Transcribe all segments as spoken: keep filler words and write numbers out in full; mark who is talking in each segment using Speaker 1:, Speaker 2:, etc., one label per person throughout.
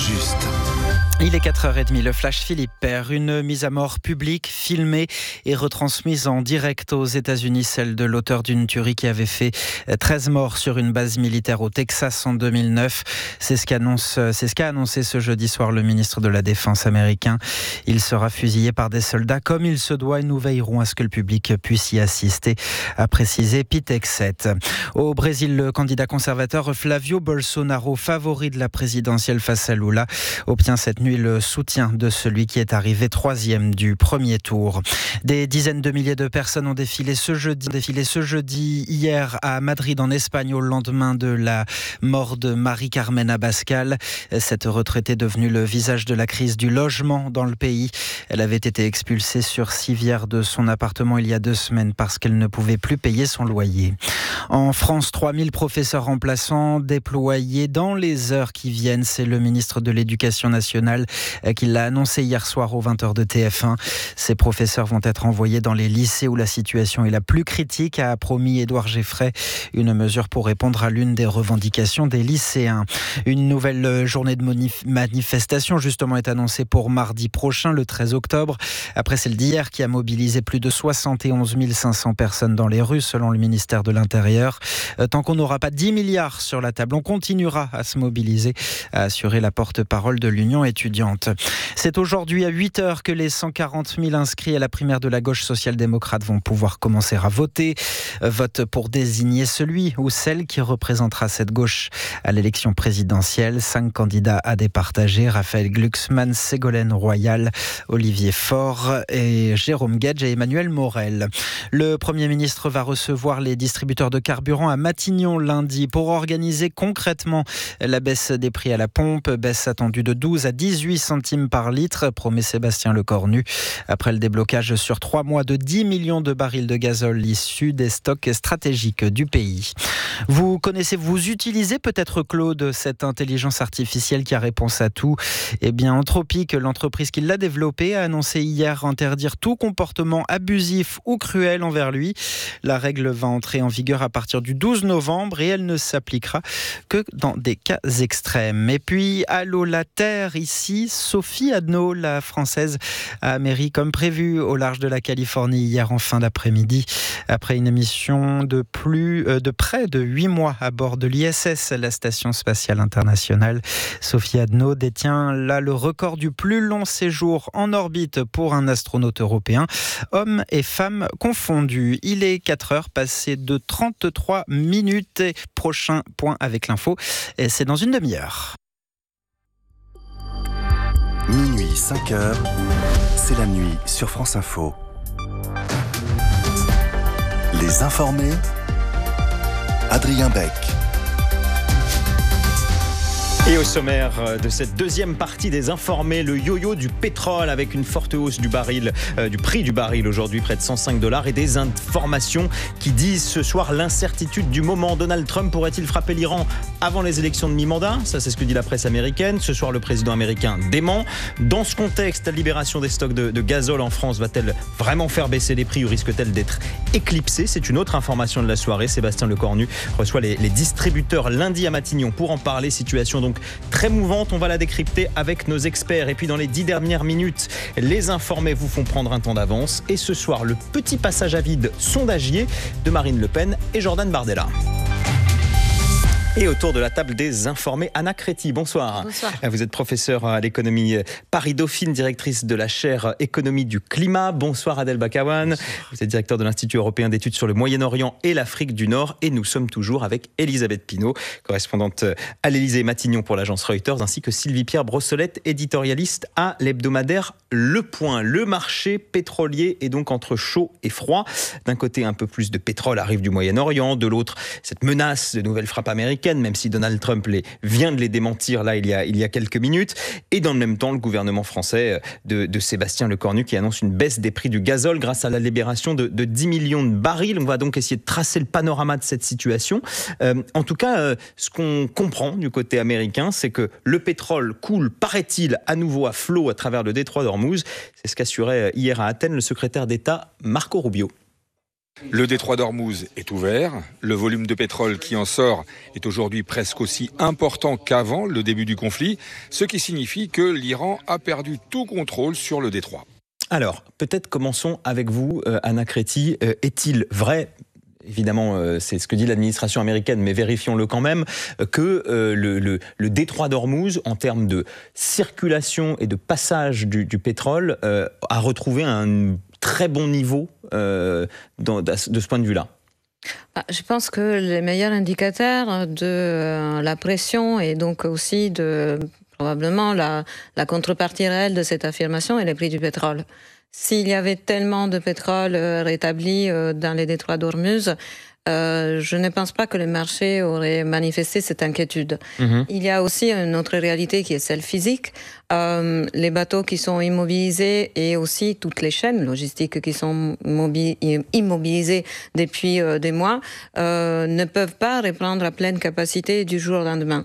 Speaker 1: juste.
Speaker 2: Il est quatre heures trente, le Flash Philippe Père. Une mise à mort publique, filmée et retransmise en direct aux États-Unis, celle de l'auteur d'une tuerie qui avait fait treize morts sur une base militaire au Texas en deux mille neuf. C'est ce qu'annonce, c'est ce qu'a annoncé ce jeudi soir le ministre de la Défense américain. Il sera fusillé par des soldats comme il se doit et nous veillerons à ce que le public puisse y assister, a précisé Pete Hegseth. Au Brésil, le candidat conservateur Flavio Bolsonaro, favori de la présidentielle face à Lula, obtient cette nuit le soutien de celui qui est arrivé troisième du premier tour. Des dizaines de milliers de personnes ont défilé ce jeudi, défilé ce jeudi hier à Madrid en Espagne au lendemain de la mort de Mari Carmen Abascal. Cette retraitée devenue le visage de la crise du logement dans le pays. Elle avait été expulsée sur civière de son appartement il y a deux semaines parce qu'elle ne pouvait plus payer son loyer. En France, trois mille professeurs remplaçants déployés dans les heures qui viennent. C'est le ministre de l'Éducation nationale qui l'a annoncé hier soir aux vingt heures de T F un. Ces professeurs vont être envoyés dans les lycées où la situation est la plus critique, a promis Édouard Geffray, une mesure pour répondre à l'une des revendications des lycéens. Une nouvelle journée de manifestation justement est annoncée pour mardi prochain, le treize octobre, après celle d'hier qui a mobilisé plus de soixante et onze mille cinq cents personnes dans les rues selon le ministère de l'Intérieur. Tant qu'on n'aura pas dix milliards sur la table, on continuera à se mobiliser, a assuré la porte-parole de l'Union étudiante. C'est aujourd'hui à huit heures que les cent quarante mille inscrits à la primaire de la gauche social-démocrate vont pouvoir commencer à voter. Vote pour désigner celui ou celle qui représentera cette gauche à l'élection présidentielle. Cinq candidats à départager: Raphaël Glucksmann, Ségolène Royal, Olivier Faure et Jérôme Guedj et Emmanuel Morel. Le Premier ministre va recevoir les distributeurs de carburant à Matignon lundi pour organiser concrètement la baisse des prix à la pompe. Baisse attendue de douze à dix-huit centimes par litre, promet Sébastien Lecornu. Après le déblocage sur trois mois de dix millions de barils de gazole issus des stocks stratégiques du pays. Vous connaissez, vous utilisez peut-être, Claude, cette intelligence artificielle qui a réponse à tout. Eh bien, Anthropic, l'entreprise qui l'a développée, a annoncé hier interdire tout comportement abusif ou cruel envers lui. La règle va entrer en vigueur à partir du douze novembre et elle ne s'appliquera que dans des cas extrêmes. Et puis, allô la Terre, ici, Sophie Adno, la Française, a atterri comme prévu au large de la Californie hier en fin d'après-midi. Après une mission de, plus, euh, de près de huit mois à bord de l'I S S, la Station Spatiale Internationale, Sophie Adno détient là le record du plus long séjour en orbite pour un astronaute européen, hommes et femmes confondus. Il est quatre heures passées de trente-trois minutes. Et prochain point avec l'info, et c'est dans une demi-heure.
Speaker 1: Minuit, cinq heures, c'est la nuit sur France Info. Les informés, Adrien Beck.
Speaker 3: Et au sommaire de cette deuxième partie des informés, le yo-yo du pétrole avec une forte hausse du baril, euh, du prix du baril aujourd'hui, près de cent cinq dollars, et des informations qui disent ce soir l'incertitude du moment. Donald Trump pourrait-il frapper l'Iran avant les élections de mi-mandat? Ça, c'est ce que dit la presse américaine. Ce soir, le président américain dément. Dans ce contexte, la libération des stocks de, de gazole en France va-t-elle vraiment faire baisser les prix ou risque-t-elle d'être éclipsée? C'est une autre information de la soirée. Sébastien Lecornu reçoit les, les distributeurs lundi à Matignon pour en parler. Situation donc très mouvante, on va la décrypter avec nos experts. Et puis dans les dix dernières minutes, les informés vous font prendre un temps d'avance. Et ce soir, le petit passage à vide sondagier de Marine Le Pen et Jordan Bardella. Et autour de la table des informés, Anna Créti, bonsoir.
Speaker 4: Bonsoir.
Speaker 3: Vous êtes professeure à l'économie Paris-Dauphine, directrice de la chaire économie du climat. Bonsoir Adel Bakawan. Vous êtes directeur de l'Institut européen d'études sur le Moyen-Orient et l'Afrique du Nord. Et nous sommes toujours avec Elisabeth Pinault, correspondante à l'Élysée Matignon pour l'agence Reuters, ainsi que Sylvie-Pierre Brossolette, éditorialiste à l'hebdomadaire Le Point. Le marché pétrolier est donc entre chaud et froid. D'un côté, un peu plus de pétrole arrive du Moyen-Orient. De l'autre, cette menace de nouvelles frappes américaines, même si Donald Trump les, vient de les démentir là il y, a, il y a quelques minutes. Et dans le même temps, le gouvernement français de, de Sébastien Lecornu qui annonce une baisse des prix du gazole grâce à la libération de, de dix millions de barils. On va donc essayer de tracer le panorama de cette situation. Euh, en tout cas, euh, ce qu'on comprend du côté américain, c'est que le pétrole coule, paraît-il, à nouveau à flot à travers le détroit d'Ormuz. C'est ce qu'assurait hier à Athènes le secrétaire d'État Marco Rubio.
Speaker 4: Le détroit d'Ormuz est ouvert. Le volume de pétrole qui en sort est aujourd'hui presque aussi important qu'avant le début du conflit, ce qui signifie que l'Iran a perdu tout contrôle sur le détroit.
Speaker 3: Alors, peut-être commençons avec vous, euh, Anna Cretty. Euh, est-il vrai, évidemment, euh, c'est ce que dit l'administration américaine, mais vérifions-le quand même, euh, que euh, le, le, le détroit d'Ormuz, en termes de circulation et de passage du, du pétrole, euh, a retrouvé un très bon niveau euh, dans, de ce point de vue-là?
Speaker 5: Je pense que les meilleurs indicateurs de la pression et donc aussi de probablement la, la contrepartie réelle de cette affirmation est le prix du pétrole. S'il y avait tellement de pétrole rétabli dans les détroits d'Ormuz, Euh, je ne pense pas que le marché aurait manifesté cette inquiétude. Mmh. Il y a aussi une autre réalité qui est celle physique. Euh, les bateaux qui sont immobilisés et aussi toutes les chaînes logistiques qui sont immobilisées depuis euh, des mois euh, ne peuvent pas reprendre à pleine capacité du jour au lendemain.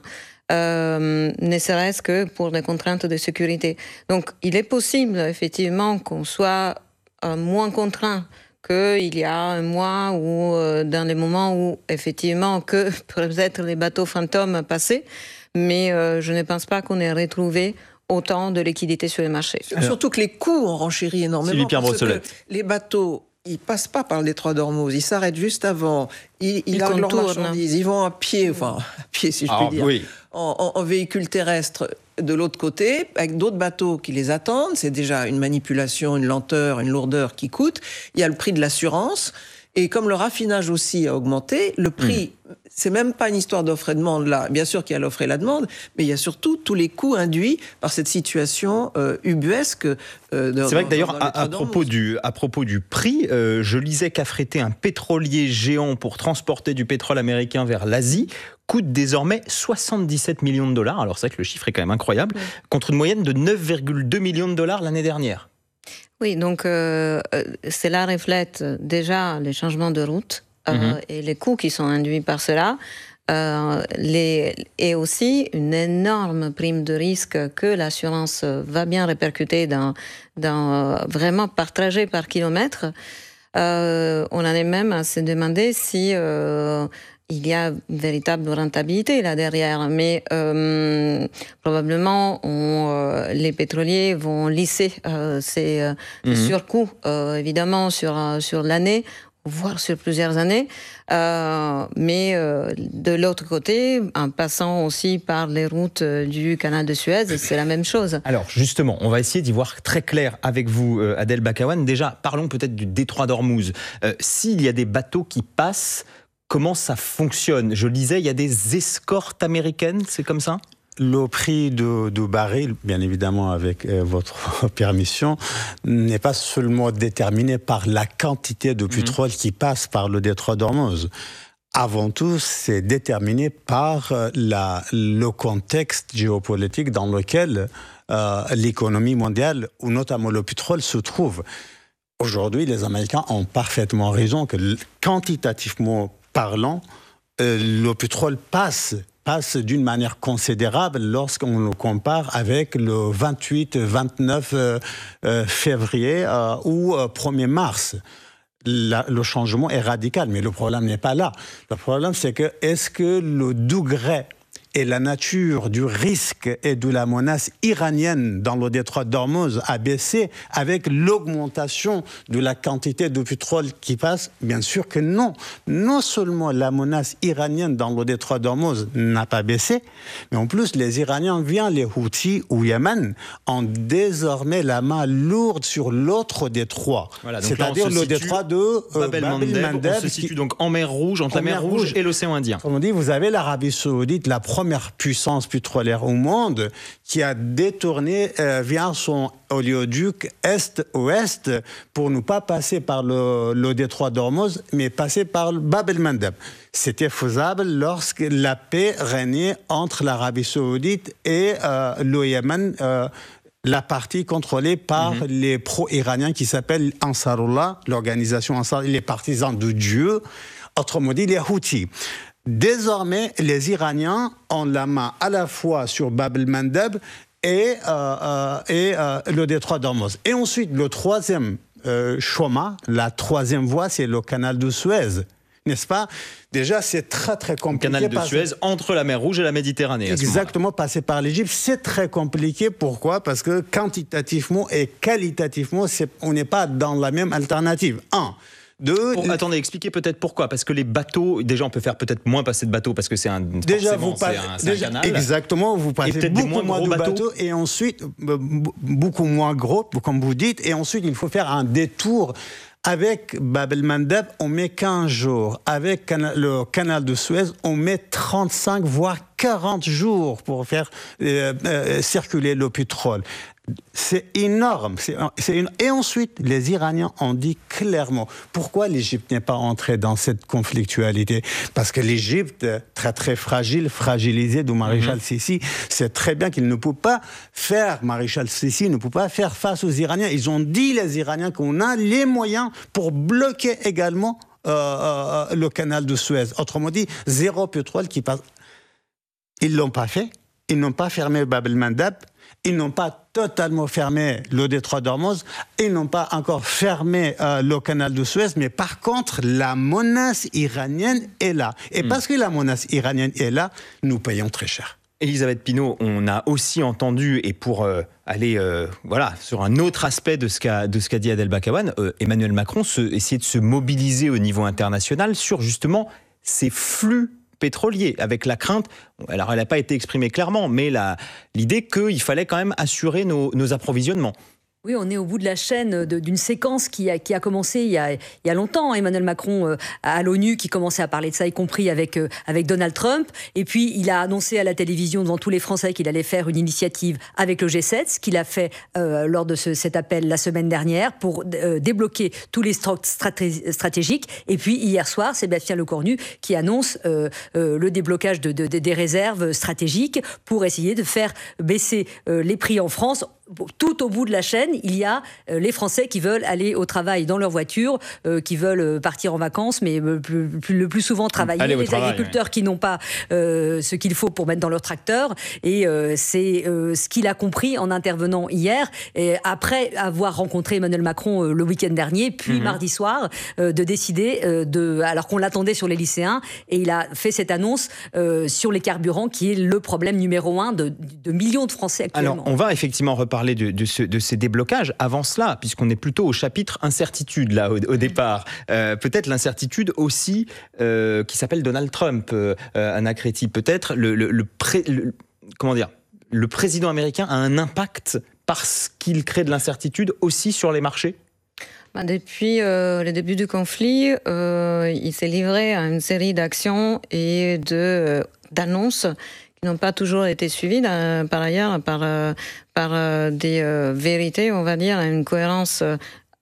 Speaker 5: Euh, ne serait-ce que pour des contraintes de sécurité. Donc il est possible effectivement qu'on soit euh, moins contraint qu'il y a un mois ou euh, dans les moments où, effectivement, que peut-être les bateaux fantômes passaient, mais euh, je ne pense pas qu'on ait retrouvé autant de liquidités sur le marché.
Speaker 6: Alors, surtout que les coûts ont renchéri énormément, parce que les bateaux, ils passent pas par le détroit d'Ormuz, ils s'arrêtent juste avant, ils, ils larguent leurs marchandises, ils vont à pied, enfin, à pied si je puis ah, dire, oui. en, en, en véhicule terrestre de l'autre côté, avec d'autres bateaux qui les attendent. C'est déjà une manipulation, une lenteur, une lourdeur qui coûte. Il y a le prix de l'assurance. Et comme le raffinage aussi a augmenté, le prix, mmh. c'est même pas une histoire d'offre et demande là. Bien sûr qu'il y a l'offre et la demande, mais il y a surtout tous les coûts induits par cette situation euh, ubuesque. Euh, de,
Speaker 3: c'est vrai que d'ailleurs, à, à, propos du, à propos du prix, euh, je lisais qu'affréter un pétrolier géant pour transporter du pétrole américain vers l'Asie coûte désormais soixante-dix-sept millions de dollars. Alors c'est vrai que le chiffre est quand même incroyable, mmh. contre une moyenne de neuf virgule deux millions de dollars l'année dernière.
Speaker 5: Oui, donc euh, cela reflète déjà les changements de route euh, mmh. et les coûts qui sont induits par cela, euh, les, et aussi une énorme prime de risque que l'assurance va bien répercuter dans, dans vraiment par trajet, par kilomètre. Euh, on en est même à se demander si euh, il y a une véritable rentabilité là derrière, mais euh, probablement on, euh, les pétroliers vont lisser euh, ces, euh, mmh. ces surcoûts euh, évidemment sur, sur l'année, voire sur plusieurs années, euh, mais euh, de l'autre côté, en passant aussi par les routes du canal de Suez, c'est la même chose.
Speaker 3: Alors justement, on va essayer d'y voir très clair avec vous, Adel Bakawan. Déjà, parlons peut-être du détroit d'Ormuz. Euh, s'il y a des bateaux qui passent, comment ça fonctionne? Je lisais, il y a des escortes américaines, c'est comme ça?
Speaker 7: Le prix de, de baril, bien évidemment avec euh, votre permission, n'est pas seulement déterminé par la quantité de pétrole mmh. qui passe par le détroit d'Ormuz. Avant tout, c'est déterminé par euh, la, le contexte géopolitique dans lequel euh, l'économie mondiale, ou notamment le pétrole, se trouve. Aujourd'hui, les Américains ont parfaitement raison que quantitativement parlant, euh, le pétrole passe, passe d'une manière considérable lorsqu'on le compare avec le vingt-huit vingt-neuf euh, euh, février euh, ou euh, premier mars. La, le changement est radical, mais le problème n'est pas là. Le problème, c'est que est-ce que le degré et la nature du risque et de la menace iranienne dans le détroit d'Ormuz a baissé avec l'augmentation de la quantité de pétrole qui passe? Bien sûr que non. Non seulement la menace iranienne dans le détroit d'Ormuz n'a pas baissé, mais en plus les Iraniens, via les Houthis ou Yémen, ont désormais la main lourde sur l'autre détroit. Voilà, c'est-à-dire le détroit de euh,
Speaker 3: Bab el-Mandeb. On se situe qui, donc en mer Rouge, entre la mer Rouge, Rouge et l'océan Indien.
Speaker 7: On dit, vous avez l'Arabie Saoudite, la première première puissance pétrolière au monde, qui a détourné euh, via son oléoduc est-ouest pour ne pas passer par le, le détroit d'Ormuz, mais passer par le Bab el-Mandeb. C'était faisable lorsque la paix régnait entre l'Arabie Saoudite et euh, le Yémen, euh, la partie contrôlée par mmh. les pro-iraniens qui s'appellent Ansarullah, l'organisation Ansarullah, les partisans de Dieu, autrement dit les Houthis. Désormais, les Iraniens ont la main à la fois sur Bab el-Mandeb et, euh, euh, et euh, le détroit d'Ormuz. Et ensuite, le troisième euh, chemin, la troisième voie, c'est le canal de Suez. N'est-ce pas? Déjà, c'est très, très compliqué.
Speaker 3: Le canal de Suez passer... entre la mer Rouge et la Méditerranée.
Speaker 7: Exactement, passer par l'Égypte, c'est très compliqué. Pourquoi? Parce que quantitativement et qualitativement, c'est... on n'est pas dans la même alternative. Un. Deux,
Speaker 3: Pour, attendez, expliquez peut-être pourquoi. Parce que les bateaux, déjà, on peut faire peut-être moins passer de bateaux parce que c'est un,
Speaker 7: déjà, vous passez,
Speaker 3: c'est un, c'est
Speaker 7: déjà,
Speaker 3: un canal.
Speaker 7: Exactement, vous passez beaucoup moins, moins de bateaux. bateaux et ensuite, beaucoup moins gros, comme vous dites, et ensuite, il faut faire un détour. Avec Bab el-Mandeb, on met quinze jours. Avec le canal de Suez, on met trente-cinq, voire quarante jours pour faire euh, euh, circuler le pétrole. C'est énorme. C'est, c'est une... Et ensuite, les Iraniens ont dit clairement pourquoi l'Égypte n'est pas entrée dans cette conflictualité. Parce que l'Égypte, très très fragile, fragilisée de Maréchal mm-hmm. Sissi, c'est très bien qu'il ne peut pas faire, Maréchal Sissi ne peut pas faire face aux Iraniens. Ils ont dit, les Iraniens, qu'on a les moyens pour bloquer également euh, euh, le canal de Suez. Autrement dit, zéro pétrole qui passe. Ils ne l'ont pas fait. Ils n'ont pas fermé Bab el-Mandeb. Ils n'ont pas totalement fermé le détroit d'Ormuz, ils n'ont pas encore fermé euh, le canal de Suez, mais par contre, la menace iranienne est là. Et mmh. parce que la menace iranienne est là, nous payons très cher.
Speaker 3: Elisabeth Pinault, on a aussi entendu, et pour euh, aller euh, voilà, sur un autre aspect de ce qu'a, de ce qu'a dit Adel Bakawan, euh, Emmanuel Macron se, essayer de se mobiliser au niveau international sur justement ces flux pétrolier, avec la crainte, alors elle n'a pas été exprimée clairement, mais la, l'idée qu'il fallait quand même assurer nos, nos approvisionnements.
Speaker 8: Oui, on est au bout de la chaîne de, d'une séquence qui a, qui a commencé il y a, il y a longtemps. Emmanuel Macron euh, à l'ONU qui commençait à parler de ça, y compris avec, euh, avec Donald Trump. Et puis, il a annoncé à la télévision devant tous les Français qu'il allait faire une initiative avec le G sept, ce qu'il a fait euh, lors de ce, cet appel la semaine dernière pour euh, débloquer tous les stocks straté- stratégiques. Et puis, hier soir, c'est Sébastien Lecornu qui annonce euh, euh, le déblocage de, de, de, des réserves stratégiques pour essayer de faire baisser euh, les prix en France. Tout au bout de la chaîne, il y a euh, les Français qui veulent aller au travail dans leur voiture, euh, qui veulent partir en vacances, mais euh, plus, plus, le plus souvent travailler. Les travail, agriculteurs oui. qui n'ont pas euh, ce qu'il faut pour mettre dans leur tracteur. Et euh, c'est euh, ce qu'il a compris en intervenant hier, et après avoir rencontré Emmanuel Macron euh, le week-end dernier, puis mmh. mardi soir, euh, de décider, euh, de, alors qu'on l'attendait sur les lycéens, et il a fait cette annonce euh, sur les carburants, qui est le problème numéro un de, de millions de Français actuellement.
Speaker 3: Alors, on va effectivement reparler de, de, ce, de ces déblocages. Avant cela, puisqu'on est plutôt au chapitre incertitude, là, au, au départ, euh, peut-être l'incertitude aussi euh, qui s'appelle Donald Trump, euh, Anna Créti, peut-être le, le, le, pré, le, comment dire, le président américain a un impact parce qu'il crée de l'incertitude aussi sur les marchés?
Speaker 5: Depuis euh, le début du conflit, euh, il s'est livré à une série d'actions et de, euh, d'annonces qui n'ont pas toujours été suivies, euh, par ailleurs, par, euh, par euh, des euh, vérités, on va dire, une cohérence euh,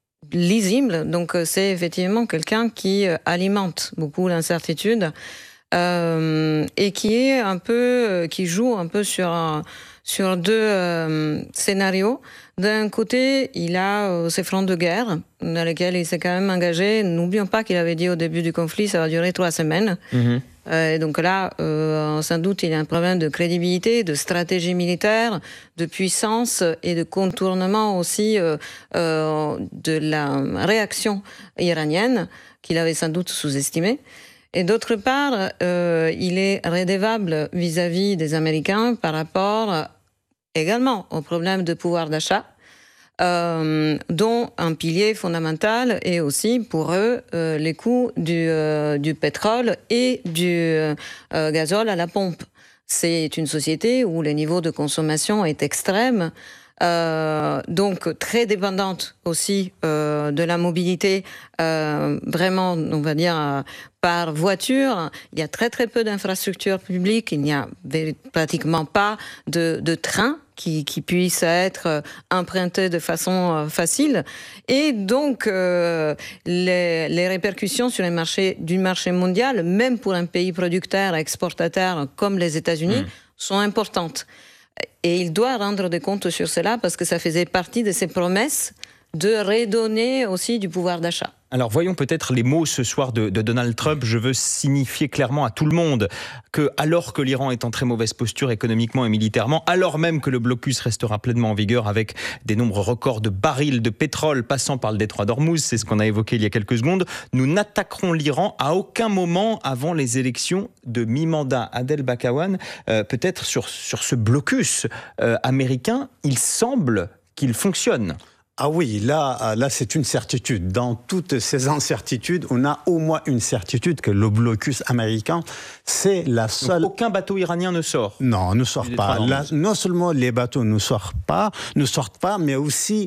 Speaker 5: lisible. Donc c'est effectivement quelqu'un qui euh, alimente beaucoup l'incertitude euh, et qui est un peu, euh, qui joue un peu sur, un, sur deux euh, scénarios. D'un côté, il a euh, ces fronts de guerre dans lesquels il s'est quand même engagé. N'oublions pas qu'il avait dit au début du conflit, ça va durer trois semaines. Mmh. Euh, et donc là, euh, sans doute, il y a un problème de crédibilité, de stratégie militaire, de puissance et de contournement aussi euh, euh, de la réaction iranienne qu'il avait sans doute sous-estimée. Et d'autre part, euh, il est redevable vis-à-vis des Américains par rapport également au problème de pouvoir d'achat, euh, dont un pilier fondamental est aussi pour eux euh, les coûts du, euh, du pétrole et du euh, gazole à la pompe. C'est une société où le niveau de consommation est extrême, euh, donc très dépendante aussi euh, de la mobilité, euh, vraiment, on va dire, euh, par voiture. Il y a très très peu d'infrastructures publiques, il n'y a pratiquement pas de, de trains qui, qui puissent être empruntés de façon facile. Et donc, euh, les, les répercussions sur les marchés du marché mondial, même pour un pays producteur, exportateur comme les États-Unis, mmh. sont importantes. Et il doit rendre des comptes sur cela parce que ça faisait partie de ses promesses de redonner aussi du pouvoir d'achat.
Speaker 3: Alors voyons peut-être les mots ce soir de, de Donald Trump. Je veux signifier clairement à tout le monde que, alors que l'Iran est en très mauvaise posture économiquement et militairement, alors même que le blocus restera pleinement en vigueur avec des nombres records de barils de pétrole passant par le détroit d'Ormuz, c'est ce qu'on a évoqué il y a quelques secondes, nous n'attaquerons l'Iran à aucun moment avant les élections de mi-mandat. Adel Bakawan, euh, peut-être sur, sur ce blocus euh, américain, il semble qu'il fonctionne.
Speaker 7: Ah oui, là, là c'est une certitude. Dans toutes ces incertitudes, on a au moins une certitude que le blocus américain, c'est la seule...
Speaker 3: Donc aucun bateau iranien ne sort?
Speaker 7: Non, ne sort pas. Là, non seulement les bateaux ne sortent pas, ne sortent pas, mais aussi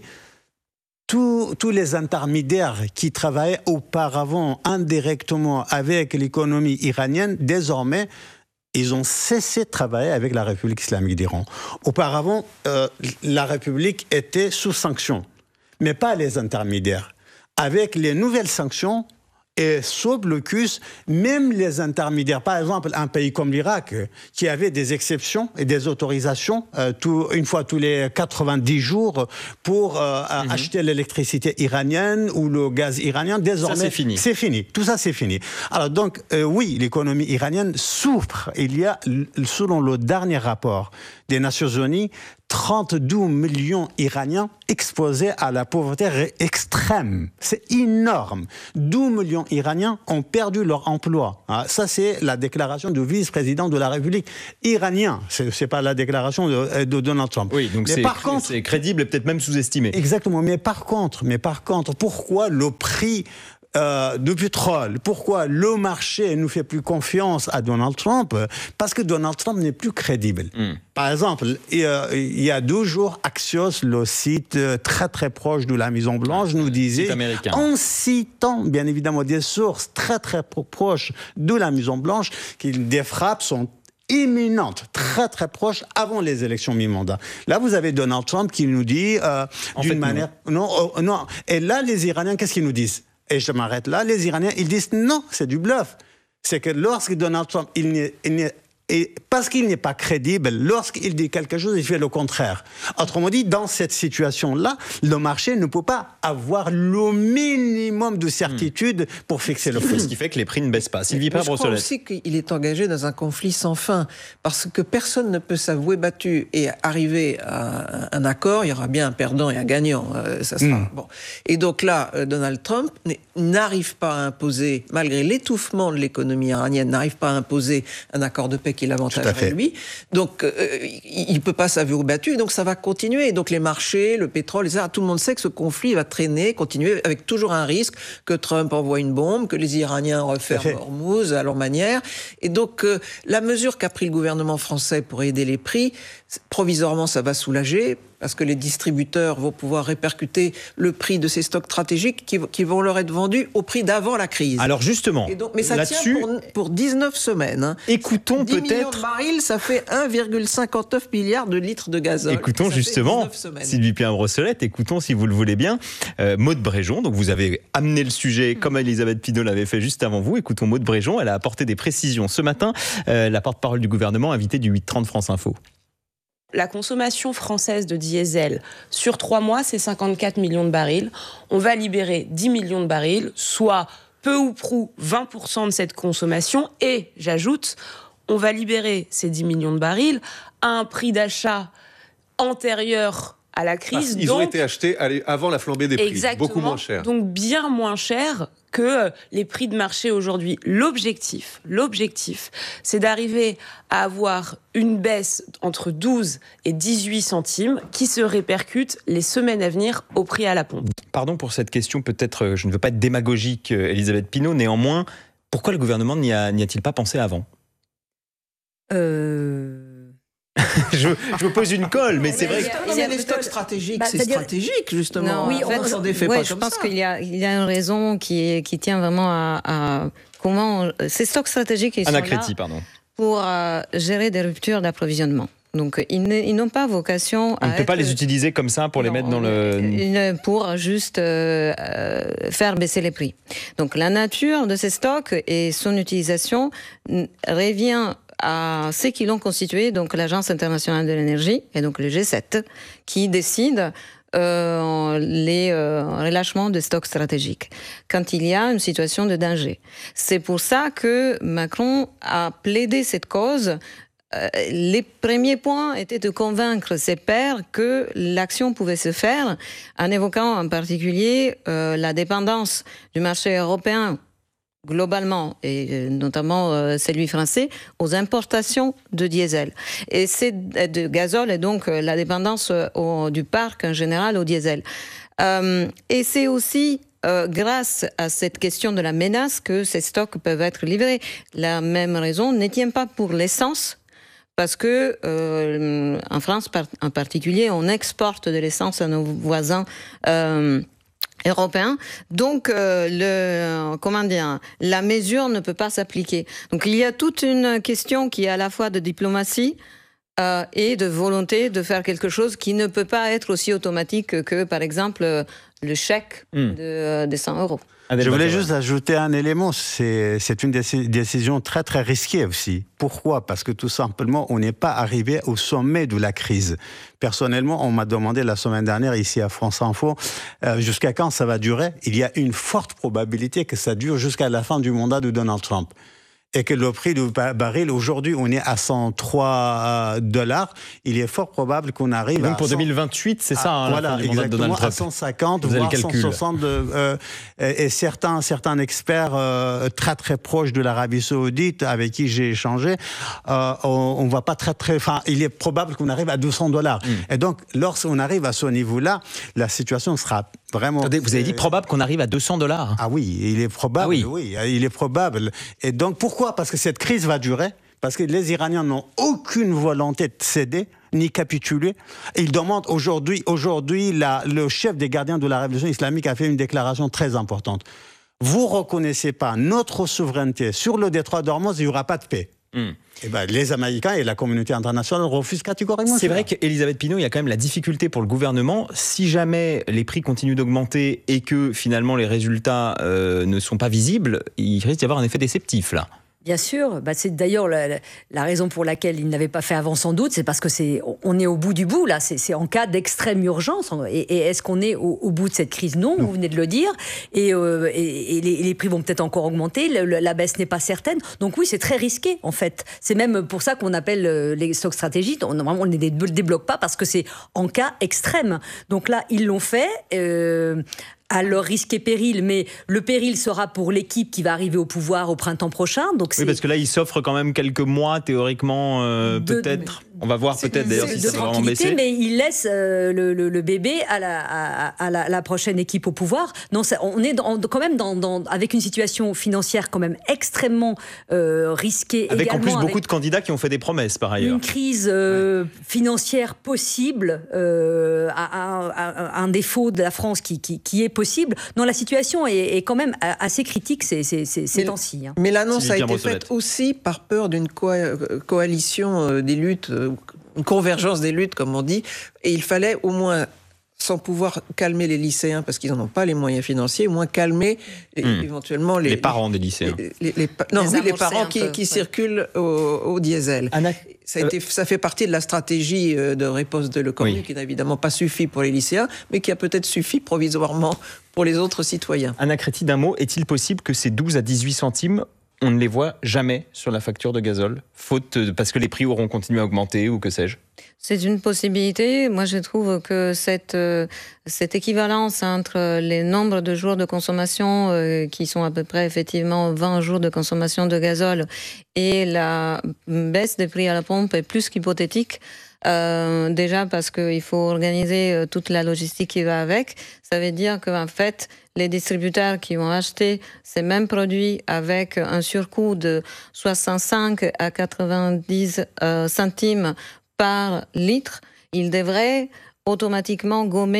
Speaker 7: tous, tous les intermédiaires qui travaillaient auparavant indirectement avec l'économie iranienne, désormais, ils ont cessé de travailler avec la République islamique d'Iran. Auparavant, euh, la République était sous sanctions, mais pas les intermédiaires. Avec les nouvelles sanctions et sous blocus, même les intermédiaires, par exemple un pays comme l'Irak, qui avait des exceptions et des autorisations euh, tout, une fois tous les quatre-vingt-dix jours pour euh, mm-hmm. acheter l'électricité iranienne ou le gaz iranien, désormais...
Speaker 3: Ça, c'est fini.
Speaker 7: C'est fini. Tout ça, c'est fini. Alors donc, euh, oui, l'économie iranienne souffre. Il y a, selon le dernier rapport des Nations Unies, trente-deux millions d'Iraniens exposés à la pauvreté extrême. C'est énorme. douze millions d'Iraniens ont perdu leur emploi. Ah, ça, c'est la déclaration du vice-président de la République iranien. Ce n'est pas la déclaration de, de Donald Trump.
Speaker 3: Oui, donc c'est,
Speaker 7: par contre,
Speaker 3: c'est crédible et peut-être même sous-estimé.
Speaker 7: Exactement. Mais par contre, mais par contre, pourquoi le prix Euh, de pétrole? Pourquoi le marché ne fait plus confiance à Donald Trump? Parce que Donald Trump n'est plus crédible. Mm. Par exemple, il y, a, il y a deux jours, Axios, le site très très proche de la Maison-Blanche, nous disait, en citant bien évidemment des sources très très proches de la Maison-Blanche, que des frappes sont imminente, très très proche avant les élections mi-mandat. Là, vous avez Donald Trump qui nous dit euh, d'une fait, manière... Non, oh, non. Et là, les Iraniens, qu'est-ce qu'ils nous disent? Et je m'arrête là, les Iraniens, ils disent non, c'est du bluff. C'est que lorsque Donald Trump, il n'est, il n'est, et parce qu'il n'est pas crédible, lorsqu'il dit quelque chose, il fait le contraire. Autrement dit, dans cette situation-là, le marché ne peut pas avoir le minimum de certitude pour fixer le prix.
Speaker 3: Ce qui fait que les prix ne baissent pas. Sylvie Père-Brossolette.
Speaker 6: Je crois aussi qu'il est engagé dans un conflit sans fin, parce que personne ne peut s'avouer battu et arriver à un accord. Il y aura bien un perdant et un gagnant. Ça sera mm. bon. Et donc là, Donald Trump n'arrive pas à imposer, malgré l'étouffement de l'économie iranienne, n'arrive pas à imposer un accord de paix qui l'avantagerait lui. Donc, euh, il ne peut pas s'avouer battu, donc ça va continuer. Donc, les marchés, le pétrole, et cetera, tout le monde sait que ce conflit va traîner, continuer, avec toujours un risque que Trump envoie une bombe, que les Iraniens referment Hormuz à leur manière. Et donc, euh, la mesure qu'a pris le gouvernement français pour aider les prix, provisoirement, ça va soulager, parce que les distributeurs vont pouvoir répercuter le prix de ces stocks stratégiques qui, qui vont leur être vendus au prix d'avant la crise.
Speaker 3: Alors justement,
Speaker 6: et donc, mais ça
Speaker 3: là-dessus,
Speaker 6: tient pour, pour dix-neuf semaines. Hein.
Speaker 3: Écoutons
Speaker 6: dix
Speaker 3: peut-être...
Speaker 6: millions de barils, ça fait un virgule cinquante-neuf milliard de litres de gazole.
Speaker 3: Écoutons justement, Sylvie Père-Brossolette, écoutons si vous le voulez bien, euh, Maude Bréjon. Donc vous avez amené le sujet comme Elisabeth Pinault l'avait fait juste avant vous. Écoutons Maude Bréjon, elle a apporté des précisions ce matin. Euh, la porte-parole du gouvernement, invitée du huit trente France Info.
Speaker 9: La consommation française de diesel sur trois mois, c'est cinquante-quatre millions de barils. On va libérer dix millions de barils, soit peu ou prou vingt pour cent de cette consommation. Et, j'ajoute, on va libérer ces dix millions de barils à un prix d'achat antérieur à la crise.
Speaker 10: Ah, ils donc, ont été achetés avant la flambée des prix, beaucoup moins cher.
Speaker 9: Donc bien moins cher que les prix de marché aujourd'hui. L'objectif, l'objectif, c'est d'arriver à avoir une baisse entre douze et dix-huit centimes qui se répercute les semaines à venir au prix à la pompe.
Speaker 3: Pardon pour cette question, peut-être, je ne veux pas être démagogique, Elisabeth Pinault, néanmoins, pourquoi le gouvernement n'y, a, n'y a-t-il pas pensé avant ?
Speaker 8: Euh...
Speaker 3: je, je vous pose une colle, mais c'est vrai que...
Speaker 6: Il y a des stocks stratégiques, bah, c'est stratégique, justement.
Speaker 5: Non, oui, en fait, on s'en défait oui, pas je pense ça. qu'il y a, il y a une raison qui, qui tient vraiment à, à comment... Ces stocks stratégiques, ils
Speaker 3: Anna
Speaker 5: sont
Speaker 3: Créti,
Speaker 5: là
Speaker 3: pardon.
Speaker 5: pour euh, gérer des ruptures d'approvisionnement. Donc, ils, ne, ils n'ont pas vocation à...
Speaker 3: On ne peut
Speaker 5: être...
Speaker 3: pas les utiliser comme ça pour non, les mettre dans le...
Speaker 5: Pour juste euh, faire baisser les prix. Donc, la nature de ces stocks et son utilisation revient à ceux qui l'ont constitué, donc l'Agence internationale de l'énergie et donc le G sept, qui décide euh, les euh, relâchements de stocks stratégiques, quand il y a une situation de danger. C'est pour ça que Macron a plaidé cette cause. Les premiers points étaient de convaincre ses pairs que l'action pouvait se faire, en évoquant en particulier euh, la dépendance du marché européen globalement, et notamment euh, celui français, aux importations de diesel. Et c'est de gazole, et donc euh, la dépendance euh, au, du parc en général au diesel. Euh, et c'est aussi Euh, grâce à cette question de la menace que ces stocks peuvent être livrés. La même raison ne tient pas pour l'essence, parce que euh, en France en particulier, on exporte de l'essence à nos voisins euh, européens. Donc, euh, le, comment dire, la mesure ne peut pas s'appliquer. Donc, il y a toute une question qui est à la fois de diplomatie euh, et de volonté de faire quelque chose qui ne peut pas être aussi automatique que, par exemple, le chèque mmh. de, de cent euros.
Speaker 7: Je voulais juste ajouter un élément, c'est, c'est une déc- décision très très risquée aussi. Pourquoi ? Parce que tout simplement, on n'est pas arrivé au sommet de la crise. Personnellement, on m'a demandé la semaine dernière ici à France Info, euh, jusqu'à quand ça va durer ? Il y a une forte probabilité que ça dure jusqu'à la fin du mandat de Donald Trump. Et que le prix du baril, aujourd'hui, on est à cent trois dollars. Il est fort probable qu'on arrive
Speaker 3: donc
Speaker 7: à...
Speaker 3: pour deux mille vingt-huit, c'est ça,
Speaker 7: à,
Speaker 3: hein,
Speaker 7: voilà,
Speaker 3: la fin du mandat de Donald Trump.
Speaker 7: à cent cinquante, voire cent soixante. Euh, et, et certains, certains experts euh, très, très proches de l'Arabie Saoudite, avec qui j'ai échangé, euh, on, on va pas très, très... Enfin, il est probable qu'on arrive à deux cents dollars. Mm. Et donc, lorsqu'on arrive à ce niveau-là, la situation sera... Vraiment,
Speaker 3: attendez, vous avez dit probable qu'on arrive à deux cents dollars.
Speaker 7: Ah oui, il est probable, ah oui. oui, il est probable. Et donc pourquoi ? Parce que cette crise va durer, parce que les Iraniens n'ont aucune volonté de céder ni capituler. Ils demandent aujourd'hui, aujourd'hui, la, le chef des gardiens de la révolution islamique a fait une déclaration très importante. Vous reconnaissez pas notre souveraineté sur le détroit d'Ormuz, il n'y aura pas de paix. Mmh. Eh ben, les Américains et la communauté internationale refusent catégoriquement.
Speaker 3: C'est vrai qu'Elisabeth Pinault, il y a quand même la difficulté pour le gouvernement. Si jamais les prix continuent d'augmenter et que finalement les résultats euh, ne sont pas visibles, il risque d'y avoir un effet déceptif là.
Speaker 8: Bien sûr, bah c'est d'ailleurs la, la raison pour laquelle il n'avait pas fait avant sans doute, c'est parce que c'est, on est au bout du bout là, c'est, c'est en cas d'extrême urgence. Et, et est-ce qu'on est au, au bout de cette crise ? Non, non, vous venez de le dire. Et, euh, et, et les, les prix vont peut-être encore augmenter, le, le, la baisse n'est pas certaine. Donc oui, c'est très risqué en fait. C'est même pour ça qu'on appelle les stocks stratégiques. On, normalement, on ne les débloque pas parce que c'est en cas extrême. Donc là, ils l'ont fait. Euh, à leur risque et péril, mais le péril sera pour l'équipe qui va arriver au pouvoir au printemps prochain. Donc
Speaker 3: c'est... Oui, parce que là, il s'offre quand même quelques mois, théoriquement, euh, de, peut-être. On va voir peut-être d'ailleurs si ça va vraiment baisser.
Speaker 8: Mais il laisse euh, le, le, le bébé à, la, à, à la, la prochaine équipe au pouvoir. Non, ça, on est dans, quand même dans, dans, avec une situation financière quand même extrêmement euh, risquée.
Speaker 3: Avec
Speaker 8: également,
Speaker 3: en plus beaucoup
Speaker 8: avec
Speaker 3: de candidats qui ont fait des promesses par ailleurs.
Speaker 8: Une crise euh, ouais. financière possible, euh, à, à, à un défaut de la France qui, qui, qui est possible. Non, la situation est, est quand même assez critique ces, ces, ces, ces temps-ci. Hein.
Speaker 6: Mais l'annonce a été faite aussi par peur d'une co- coalition des luttes, une convergence des luttes, comme on dit, et il fallait au moins, sans pouvoir calmer les lycéens, parce qu'ils n'en ont pas les moyens financiers, au moins calmer mmh. éventuellement les...
Speaker 3: Les parents des lycéens.
Speaker 6: Les, les, les, non, les, oui, les parents qui, qui ouais. circulent au, au diesel. Anna... Ça, a été, ça fait partie de la stratégie de réponse de Le Cornu, oui. qui n'a évidemment pas suffi pour les lycéens, mais qui a peut-être suffi provisoirement pour les autres citoyens.
Speaker 3: Anna Créti, d'un mot, est-il possible que ces douze à dix-huit centimes, on ne les voit jamais sur la facture de gazole, faute parce que les prix auront continué à augmenter ou que sais-je ?
Speaker 5: C'est une possibilité. Moi, je trouve que cette, euh, cette équivalence entre les nombres de jours de consommation, euh, qui sont à peu près effectivement vingt jours de consommation de gazole, et la baisse des prix à la pompe est plus qu'hypothétique. Euh, déjà parce qu'il faut organiser toute la logistique qui va avec. Ça veut dire qu'en fait, les distributeurs qui vont acheter ces mêmes produits avec un surcoût de soixante-cinq à quatre-vingt-dix euh, centimes par litre, ils devraient automatiquement gommer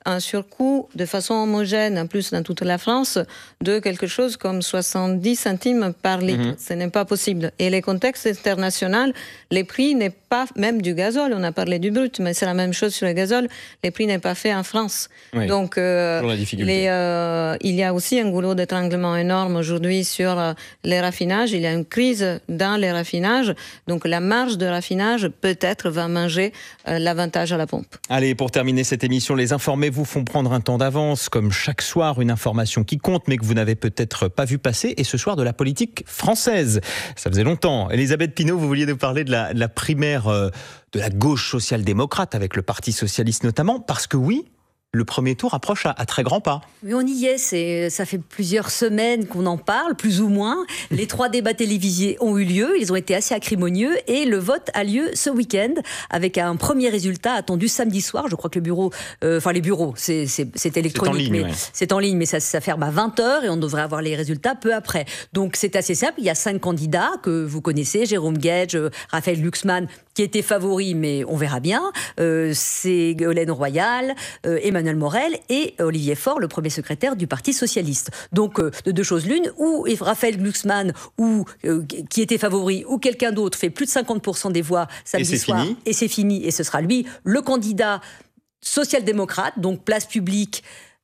Speaker 5: un surcoût de façon homogène, en plus dans toute la France, de quelque chose comme soixante-dix centimes par litre. Mmh. Ce n'est pas possible. Et les contextes internationaux, les prix n'est pas, même du gazole, on a parlé du brut, mais c'est la même chose sur le gazole, les prix n'est pas fait en France.
Speaker 3: Oui.
Speaker 5: Donc, euh, les, euh, il y a aussi un goulot d'étranglement énorme aujourd'hui sur euh, les raffinages. Il y a une crise dans les raffinages. Donc, la marge de raffinage, peut-être, va manger euh, l'avantage à la pompe.
Speaker 3: Allez, pour terminer cette émission, les informés vous font prendre un temps d'avance, comme chaque soir, une information qui compte, mais que vous n'avez peut-être pas vu passer, et ce soir de la politique française. Ça faisait longtemps. Elisabeth Pinault, vous vouliez nous parler de la, de la primaire euh, de la gauche social-démocrate, avec le Parti socialiste notamment, parce que oui, le premier tour approche à, à très grands pas.
Speaker 8: Oui, on y est. C'est, ça fait plusieurs semaines qu'on en parle, plus ou moins. Les trois débats télévisés ont eu lieu. Ils ont été assez acrimonieux. Et le vote a lieu ce week-end, avec un premier résultat attendu samedi soir. Je crois que le bureau... Euh, enfin, les bureaux, c'est, c'est, c'est électronique. C'est en ligne, mais, ouais. c'est en ligne, mais ça, ça ferme à vingt heures et on devrait avoir les résultats peu après. Donc, c'est assez simple. Il y a cinq candidats que vous connaissez. Jérôme Guedj, Raphaël Glucksmann, qui était favori, mais on verra bien. Euh, c'est Ségolène Royal, euh, Emmanuel Morel et Olivier Faure, le premier secrétaire du Parti socialiste. Donc, euh, de deux choses l'une, ou Raphaël Glucksmann, ou, euh, qui était favori, ou quelqu'un d'autre fait plus de cinquante pour cent des voix samedi soir, fini. et c'est fini, et ce sera lui, le candidat social-démocrate, donc place publique,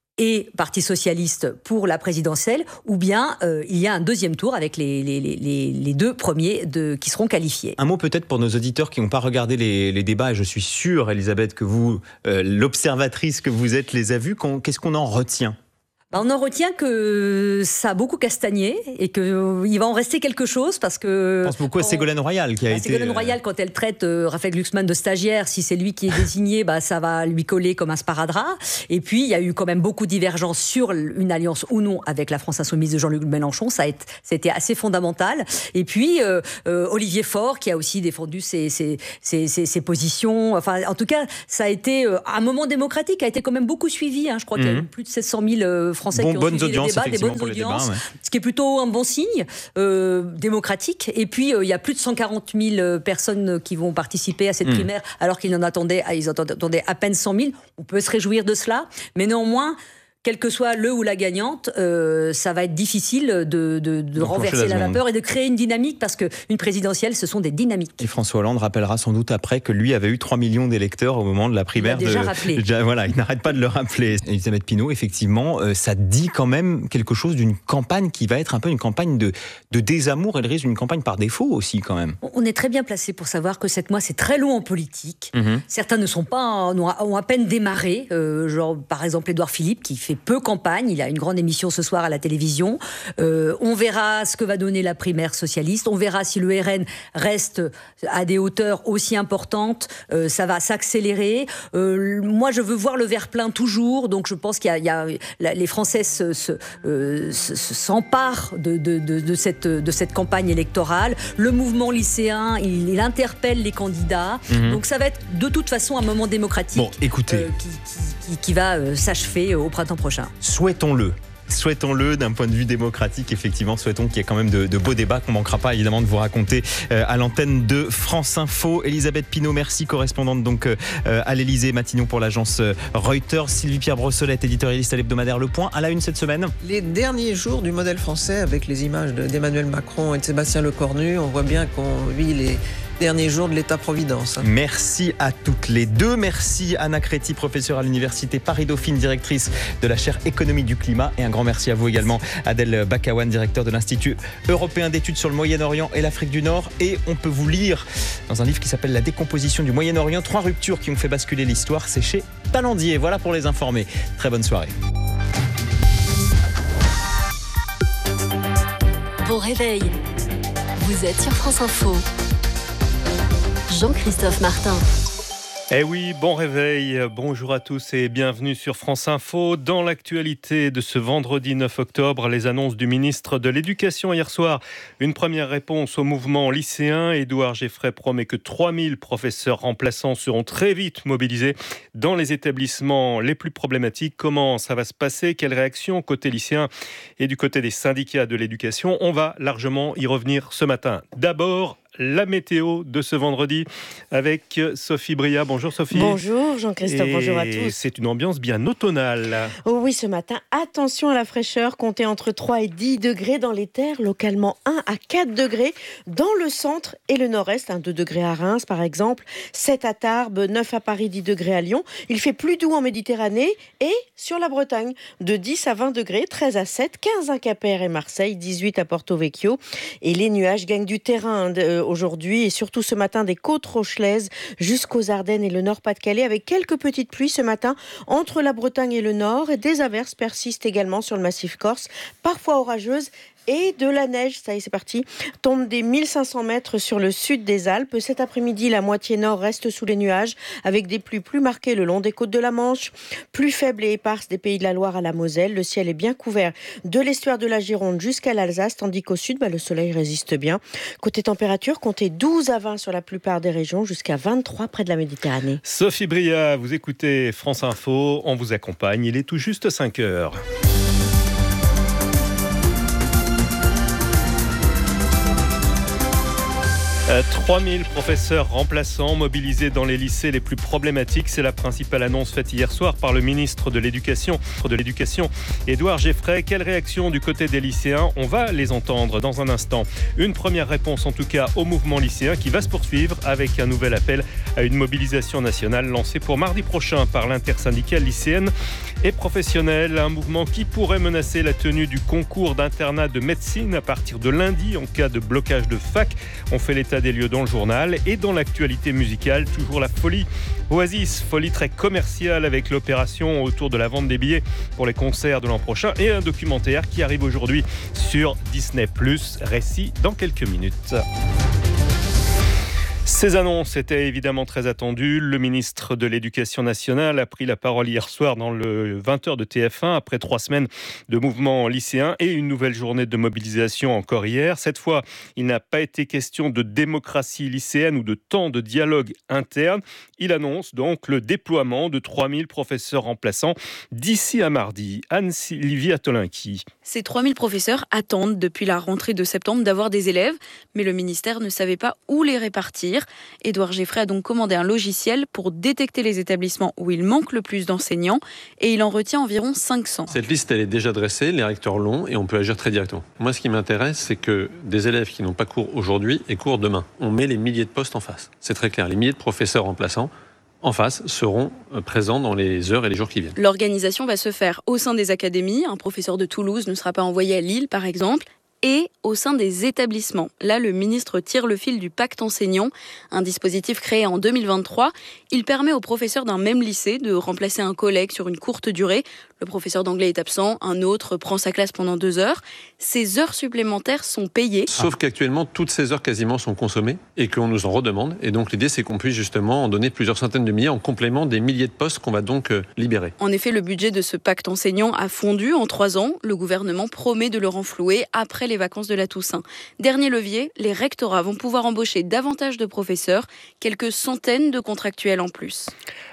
Speaker 8: et Parti socialiste pour la présidentielle, ou bien euh, il y a un deuxième tour avec les, les, les, les deux premiers de, qui seront qualifiés.
Speaker 3: Un mot peut-être pour nos auditeurs qui n'ont pas regardé les, les débats, et je suis sûr, Elisabeth, que vous, euh, l'observatrice que vous êtes, les a vus. Qu'est-ce qu'on en retient ?
Speaker 8: On en retient que ça a beaucoup castagné et qu'il va en rester quelque chose parce que...
Speaker 3: Je pense beaucoup à Ségolène Royal qui a
Speaker 8: bah,
Speaker 3: été...
Speaker 8: Ségolène Royal, quand elle traite euh, Raphaël Glucksmann de stagiaire, si c'est lui qui est désigné, bah, ça va lui coller comme un sparadrap. Et puis, il y a eu quand même beaucoup de divergences sur une alliance ou non avec la France Insoumise de Jean-Luc Mélenchon. Ça a été, c'était assez fondamental. Et puis, euh, euh, Olivier Faure qui a aussi défendu ses, ses, ses, ses, ses positions. Enfin, en tout cas, ça a été euh, un moment démocratique, a été quand même beaucoup suivi. Hein. Je crois mmh. qu'il y a eu plus de sept cent mille euh, Français bon, qui ont suivi les débats, des bonnes audiences, débats, ouais. ce qui est plutôt un bon signe euh, démocratique. Et puis, euh, il y a plus de cent quarante mille personnes qui vont participer à cette mmh. primaire, alors qu'ils en attendaient, ils attendaient à peine cent mille. On peut se réjouir de cela, mais néanmoins, quel que soit le ou la gagnante, euh, ça va être difficile de, de, de renverser la, la vapeur et de créer une dynamique, parce qu'une présidentielle, ce sont des dynamiques.
Speaker 3: Et François Hollande rappellera sans doute après que lui avait eu trois millions d'électeurs au moment de la primaire.
Speaker 8: Il l'a déjà
Speaker 3: de...
Speaker 8: rappelé.
Speaker 3: Déjà, voilà, il n'arrête pas de le rappeler. Elisabeth Pinault, effectivement, euh, ça dit quand même quelque chose d'une campagne qui va être un peu une campagne de, de désamour et le risque d'une campagne par défaut aussi quand même.
Speaker 8: On est très bien placé pour savoir que sept mois, c'est très long en politique. Mmh. Certains ne sont pas, ont à peine démarré, euh, genre par exemple Édouard Philippe qui fait peu campagne, il a une grande émission ce soir à la télévision. Euh, on verra ce que va donner la primaire socialiste, on verra si le R N reste à des hauteurs aussi importantes, euh, ça va s'accélérer. Euh, moi, je veux voir le verre plein toujours, donc je pense qu'il y a, il y a les Français se, se, euh, se, s'emparent de, de, de, de, cette, de cette campagne électorale. Le mouvement lycéen, il, il interpelle les candidats, mmh. donc ça va être de toute façon un moment démocratique
Speaker 3: bon, écoutez.
Speaker 8: Euh, qui, qui, qui va euh, s'achever au printemps prochain.
Speaker 3: Souhaitons-le. Souhaitons-le d'un point de vue démocratique, effectivement. Souhaitons qu'il y ait quand même de, de beaux débats qu'on ne manquera pas évidemment de vous raconter euh, à l'antenne de France Info. Elisabeth Pinault, merci, correspondante donc euh, à l'Élysée, Matignon pour l'agence Reuters. Sylvie-Pierre Brossolette, éditorialiste à l'hebdomadaire Le Point. À la une cette semaine.
Speaker 6: Les derniers jours du modèle français avec les images d'Emmanuel Macron et de Sébastien Lecornu, on voit bien qu'on vit les derniers jours de l'État-providence.
Speaker 3: Merci à toutes les deux. Merci Anna Créti, professeure à l'université Paris-Dauphine, directrice de la chaire Économie du climat. Et un grand merci à vous également, Adel Bakawan, directeur de l'Institut européen d'études sur le Moyen-Orient et l'Afrique du Nord. Et on peut vous lire dans un livre qui s'appelle La décomposition du Moyen-Orient, trois ruptures qui ont fait basculer l'histoire. C'est chez Talendier. Voilà pour les informer. Très bonne soirée.
Speaker 11: Bon réveil. Vous êtes sur France Info. Jean-Christophe Martin.
Speaker 12: Eh oui, bon réveil, bonjour à tous et bienvenue sur France Info. Dans l'actualité de ce vendredi neuf octobre, les annonces du ministre de l'Éducation hier soir. Une première réponse au mouvement lycéen. Édouard Geffray promet que trois mille professeurs remplaçants seront très vite mobilisés dans les établissements les plus problématiques. Comment ça va se passer ? Quelle réaction côté lycéen et du côté des syndicats de l'éducation ? On va largement y revenir ce matin. D'abord, la météo de ce vendredi avec Sophie Bria. Bonjour Sophie.
Speaker 13: Bonjour Jean-Christophe,
Speaker 12: Et
Speaker 13: bonjour à tous.
Speaker 12: C'est une ambiance bien automnale.
Speaker 13: Oh oui, ce matin, attention à la fraîcheur, comptez entre trois et dix degrés dans les terres, localement un à quatre degrés dans le centre et le nord-est, deux degrés à Reims par exemple, sept à Tarbes, neuf à Paris, dix degrés à Lyon. Il fait plus doux en Méditerranée et sur la Bretagne, de dix à vingt degrés, treize à sept, quinze à Quimper et Marseille, dix-huit à Porto Vecchio. Et les nuages gagnent du terrain aujourd'hui et surtout ce matin des côtes rochelaises jusqu'aux Ardennes et le Nord-Pas-de-Calais avec quelques petites pluies ce matin entre la Bretagne et le Nord et des averses persistent également sur le massif corse, parfois orageuses. Et de la neige, ça y est, c'est parti, tombe des mille cinq cents mètres sur le sud des Alpes. Cet après-midi, la moitié nord reste sous les nuages, avec des pluies plus marquées le long des côtes de la Manche, plus faibles et éparses des Pays de la Loire à la Moselle. Le ciel est bien couvert de l'estuaire de la Gironde jusqu'à l'Alsace, tandis qu'au sud, bah, le soleil résiste bien. Côté température, comptez douze à vingt sur la plupart des régions, jusqu'à vingt-trois près de la Méditerranée.
Speaker 12: Sophie Bria, vous écoutez France Info, on vous accompagne, il est tout juste cinq heures. trois mille professeurs remplaçants mobilisés dans les lycées les plus problématiques. C'est la principale annonce faite hier soir par le ministre de l'Éducation, de l'Éducation, Édouard Geffray. Quelle réaction du côté des lycéens ? On va les entendre dans un instant. Une première réponse en tout cas au mouvement lycéen qui va se poursuivre avec un nouvel appel à une mobilisation nationale lancée pour mardi prochain par l'intersyndicale lycéenne et professionnelle. Un mouvement qui pourrait menacer la tenue du concours d'internat de médecine à partir de lundi en cas de blocage de fac. On fait l'état des lieux dans le journal et dans l'actualité musicale, toujours la folie Oasis, folie très commerciale avec l'opération autour de la vente des billets pour les concerts de l'an prochain et un documentaire qui arrive aujourd'hui sur Disney plus, récit dans quelques minutes. Ces annonces étaient évidemment très attendues. Le ministre de l'Éducation nationale a pris la parole hier soir dans le vingt heures de T F un après trois semaines de mouvement lycéen et une nouvelle journée de mobilisation encore hier. Cette fois, il n'a pas été question de démocratie lycéenne ou de temps de dialogue interne. Il annonce donc le déploiement de trois mille professeurs remplaçants d'ici à mardi. Anne-Sylvie Atolinki.
Speaker 14: Ces trois mille professeurs attendent depuis la rentrée de septembre d'avoir des élèves, mais le ministère ne savait pas où les répartir. Édouard Geffray a donc commandé un logiciel pour détecter les établissements où il manque le plus d'enseignants et il en retient environ cinq cents.
Speaker 10: Cette liste, elle est déjà dressée, les recteurs l'ont et on peut agir très directement. Moi, ce qui m'intéresse, c'est que des élèves qui n'ont pas cours aujourd'hui aient cours demain. On met les milliers de postes en face. C'est très clair, les milliers de professeurs remplaçants en face seront présents dans les heures et les jours qui viennent.
Speaker 14: L'organisation va se faire au sein des académies. Un professeur de Toulouse ne sera pas envoyé à Lille, par exemple. Et au sein des établissements. Là, le ministre tire le fil du pacte enseignant, un dispositif créé en deux mille vingt-trois. Il permet aux professeurs d'un même lycée de remplacer un collègue sur une courte durée. Le professeur d'anglais est absent, un autre prend sa classe pendant deux heures. Ces heures supplémentaires sont payées.
Speaker 10: Sauf qu'actuellement, toutes ces heures quasiment sont consommées et qu'on nous en redemande. Et donc l'idée, c'est qu'on puisse justement en donner plusieurs centaines de milliers en complément des milliers de postes qu'on va donc libérer.
Speaker 14: En effet, le budget de ce pacte enseignant a fondu en trois ans. Le gouvernement promet de le renflouer après les vacances de la Toussaint. Dernier levier, les rectorats vont pouvoir embaucher davantage de professeurs, quelques centaines de contractuels en plus.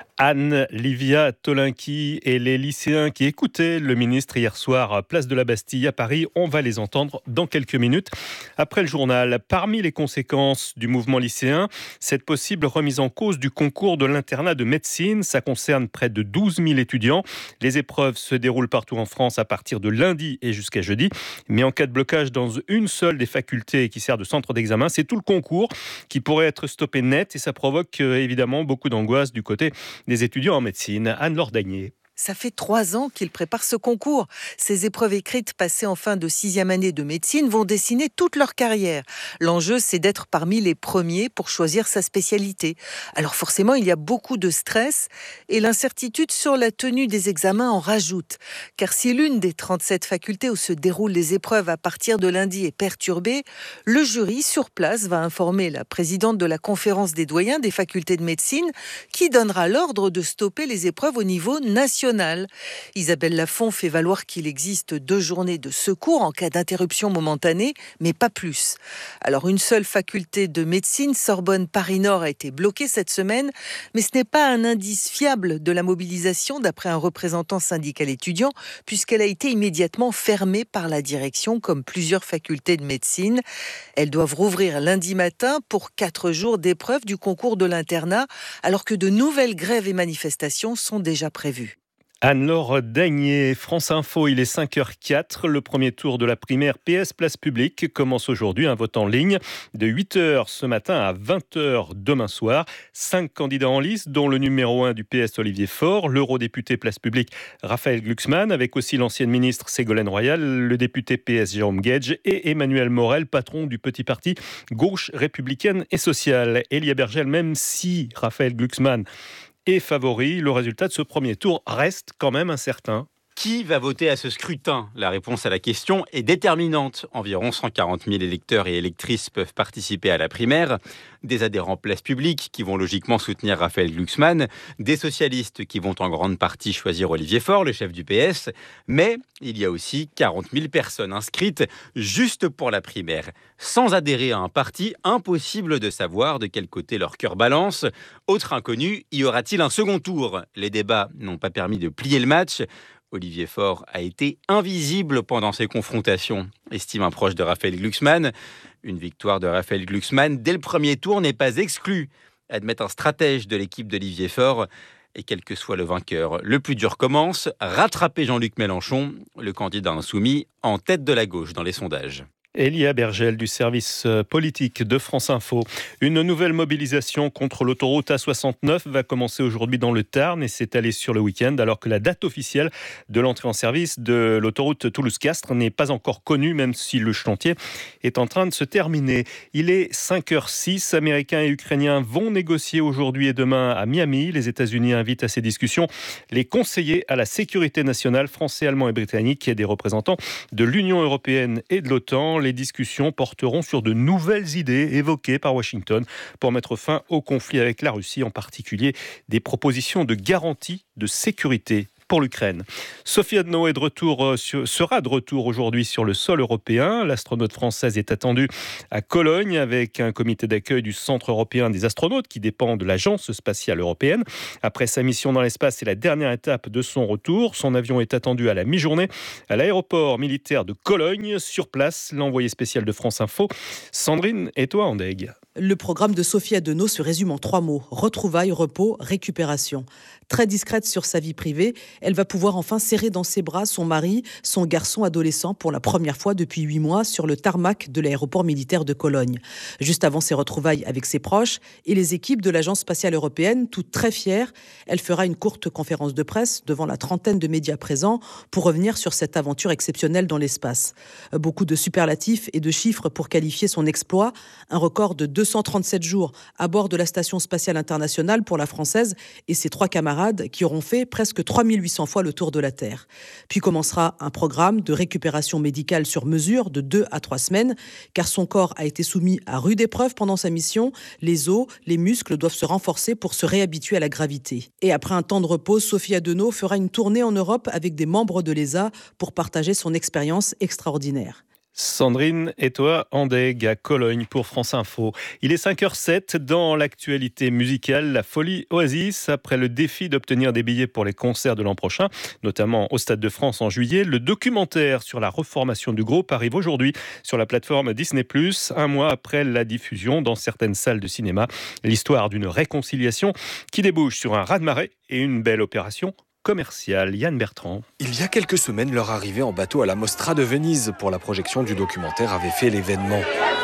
Speaker 12: Anne-Livia Tolinki et les lycéens qui écoutaient le ministre hier soir à Place de la Bastille à Paris, on va les entendre dans quelques minutes après le journal. Parmi les conséquences du mouvement lycéen, cette possible remise en cause du concours de l'internat de médecine, ça concerne près de douze mille étudiants. Les épreuves se déroulent partout en France à partir de lundi et jusqu'à jeudi, mais en cas de blocage dans une seule des facultés qui sert de centre d'examen, c'est tout le concours qui pourrait être stoppé net et ça provoque euh, évidemment beaucoup d'angoisse du côté des étudiants en médecine. Anne-Laure Dagnier.
Speaker 15: Ça fait trois ans qu'il prépare ce concours. Ces épreuves écrites passées en fin de sixième année de médecine vont dessiner toute leur carrière. L'enjeu, c'est d'être parmi les premiers pour choisir sa spécialité. Alors forcément, il y a beaucoup de stress et l'incertitude sur la tenue des examens en rajoute. Car si l'une des trente-sept facultés où se déroulent les épreuves à partir de lundi est perturbée, le jury sur place va informer la présidente de la conférence des doyens des facultés de médecine qui donnera l'ordre de stopper les épreuves au niveau national. nationale. Isabelle Lafont fait valoir qu'il existe deux journées de secours en cas d'interruption momentanée, mais pas plus. Alors une seule faculté de médecine, Sorbonne Paris-Nord, a été bloquée cette semaine, mais ce n'est pas un indice fiable de la mobilisation d'après un représentant syndical étudiant, puisqu'elle a été immédiatement fermée par la direction, comme plusieurs facultés de médecine. Elles doivent rouvrir lundi matin pour quatre jours d'épreuve du concours de l'internat, alors que de nouvelles grèves et manifestations sont déjà prévues.
Speaker 12: Anne-Laure Dagnier, France Info, il est cinq heures quatre. Le premier tour de la primaire P S Place Publique commence aujourd'hui. Un vote en ligne de huit heures ce matin à vingt heures demain soir. Cinq candidats en lice, dont le numéro un du P S Olivier Faure, l'eurodéputé Place Publique Raphaël Glucksmann, avec aussi l'ancienne ministre Ségolène Royal, le député P S Jérôme Guedj et Emmanuel Morel, patron du petit parti Gauche républicaine et sociale. Elia Bergel, même si Raphaël Glucksmann est favori, le résultat de ce premier tour reste quand même incertain.
Speaker 16: Qui va voter à ce scrutin ? La réponse à la question est déterminante. Environ cent quarante mille électeurs et électrices peuvent participer à la primaire. Des adhérents Place Publique qui vont logiquement soutenir Raphaël Glucksmann. Des socialistes qui vont en grande partie choisir Olivier Faure, le chef du P S. Mais il y a aussi quarante mille personnes inscrites juste pour la primaire. Sans adhérer à un parti, impossible de savoir de quel côté leur cœur balance. Autre inconnu, y aura-t-il un second tour ? Les débats n'ont pas permis de plier le match. Olivier Faure a été invisible pendant ces confrontations, estime un proche de Raphaël Glucksmann. Une victoire de Raphaël Glucksmann dès le premier tour n'est pas exclue, admet un stratège de l'équipe d'Olivier Faure. Et quel que soit le vainqueur, le plus dur commence, rattraper Jean-Luc Mélenchon, le candidat insoumis, en tête de la gauche dans les sondages.
Speaker 12: Elia Bergel du service politique de France Info. Une nouvelle mobilisation contre l'autoroute A soixante-neuf va commencer aujourd'hui dans le Tarn et s'étaler sur le week-end, alors que la date officielle de l'entrée en service de l'autoroute Toulouse-Castres n'est pas encore connue, même si le chantier est en train de se terminer. Il est cinq heures six. Américains et Ukrainiens vont négocier aujourd'hui et demain à Miami. Les États-Unis invitent à ces discussions les conseillers à la sécurité nationale français, allemands et britanniques et des représentants de l'Union européenne et de l'OTAN. Les discussions porteront sur de nouvelles idées évoquées par Washington pour mettre fin au conflit avec la Russie, en particulier des propositions de garantie de sécurité pour l'Ukraine. Sophie Adno est de retour, sur, sera de retour aujourd'hui sur le sol européen. L'astronaute française est attendue à Cologne avec un comité d'accueil du Centre européen des astronautes qui dépend de l'Agence spatiale européenne. Après sa mission dans l'espace, c'est la dernière étape de son retour. Son avion est attendu à la mi-journée à l'aéroport militaire de Cologne. Sur place, l'envoyé spécial de France Info, Sandrine Etoa-Andeg.
Speaker 17: Le programme de Sophie Adeno se résume en trois mots. Retrouvailles, repos, récupération. Très discrète sur sa vie privée, elle va pouvoir enfin serrer dans ses bras son mari, son garçon adolescent, pour la première fois depuis huit mois sur le tarmac de l'aéroport militaire de Cologne. Juste avant ses retrouvailles avec ses proches et les équipes de l'Agence spatiale européenne, toutes très fières, elle fera une courte conférence de presse devant la trentaine de médias présents pour revenir sur cette aventure exceptionnelle dans l'espace. Beaucoup de superlatifs et de chiffres pour qualifier son exploit, un record de deux cent trente-sept jours à bord de la Station spatiale internationale pour la Française et ses trois camarades qui auront fait presque trois mille huit cents fois le tour de la Terre. Puis commencera un programme de récupération médicale sur mesure de deux à trois semaines, car son corps a été soumis à rude épreuve pendant sa mission. Les os, les muscles doivent se renforcer pour se réhabituer à la gravité. Et après un temps de repos, Sophie Adeno fera une tournée en Europe avec des membres de l'E S A pour partager son expérience extraordinaire.
Speaker 12: Sandrine Etoa-Andeg à Cologne pour France Info. Il est cinq heures sept. Dans l'actualité musicale, la folie Oasis. Après le défi d'obtenir des billets pour les concerts de l'an prochain, notamment au Stade de France en juillet, le documentaire sur la reformation du groupe arrive aujourd'hui sur la plateforme Disney plus, un mois après la diffusion dans certaines salles de cinéma. L'histoire d'une réconciliation qui débouche sur un raz-de-marée et une belle opération commercial. Yann Bertrand.
Speaker 18: Il y a quelques semaines, leur arrivée en bateau à la Mostra de Venise pour la projection du documentaire avait fait l'événement.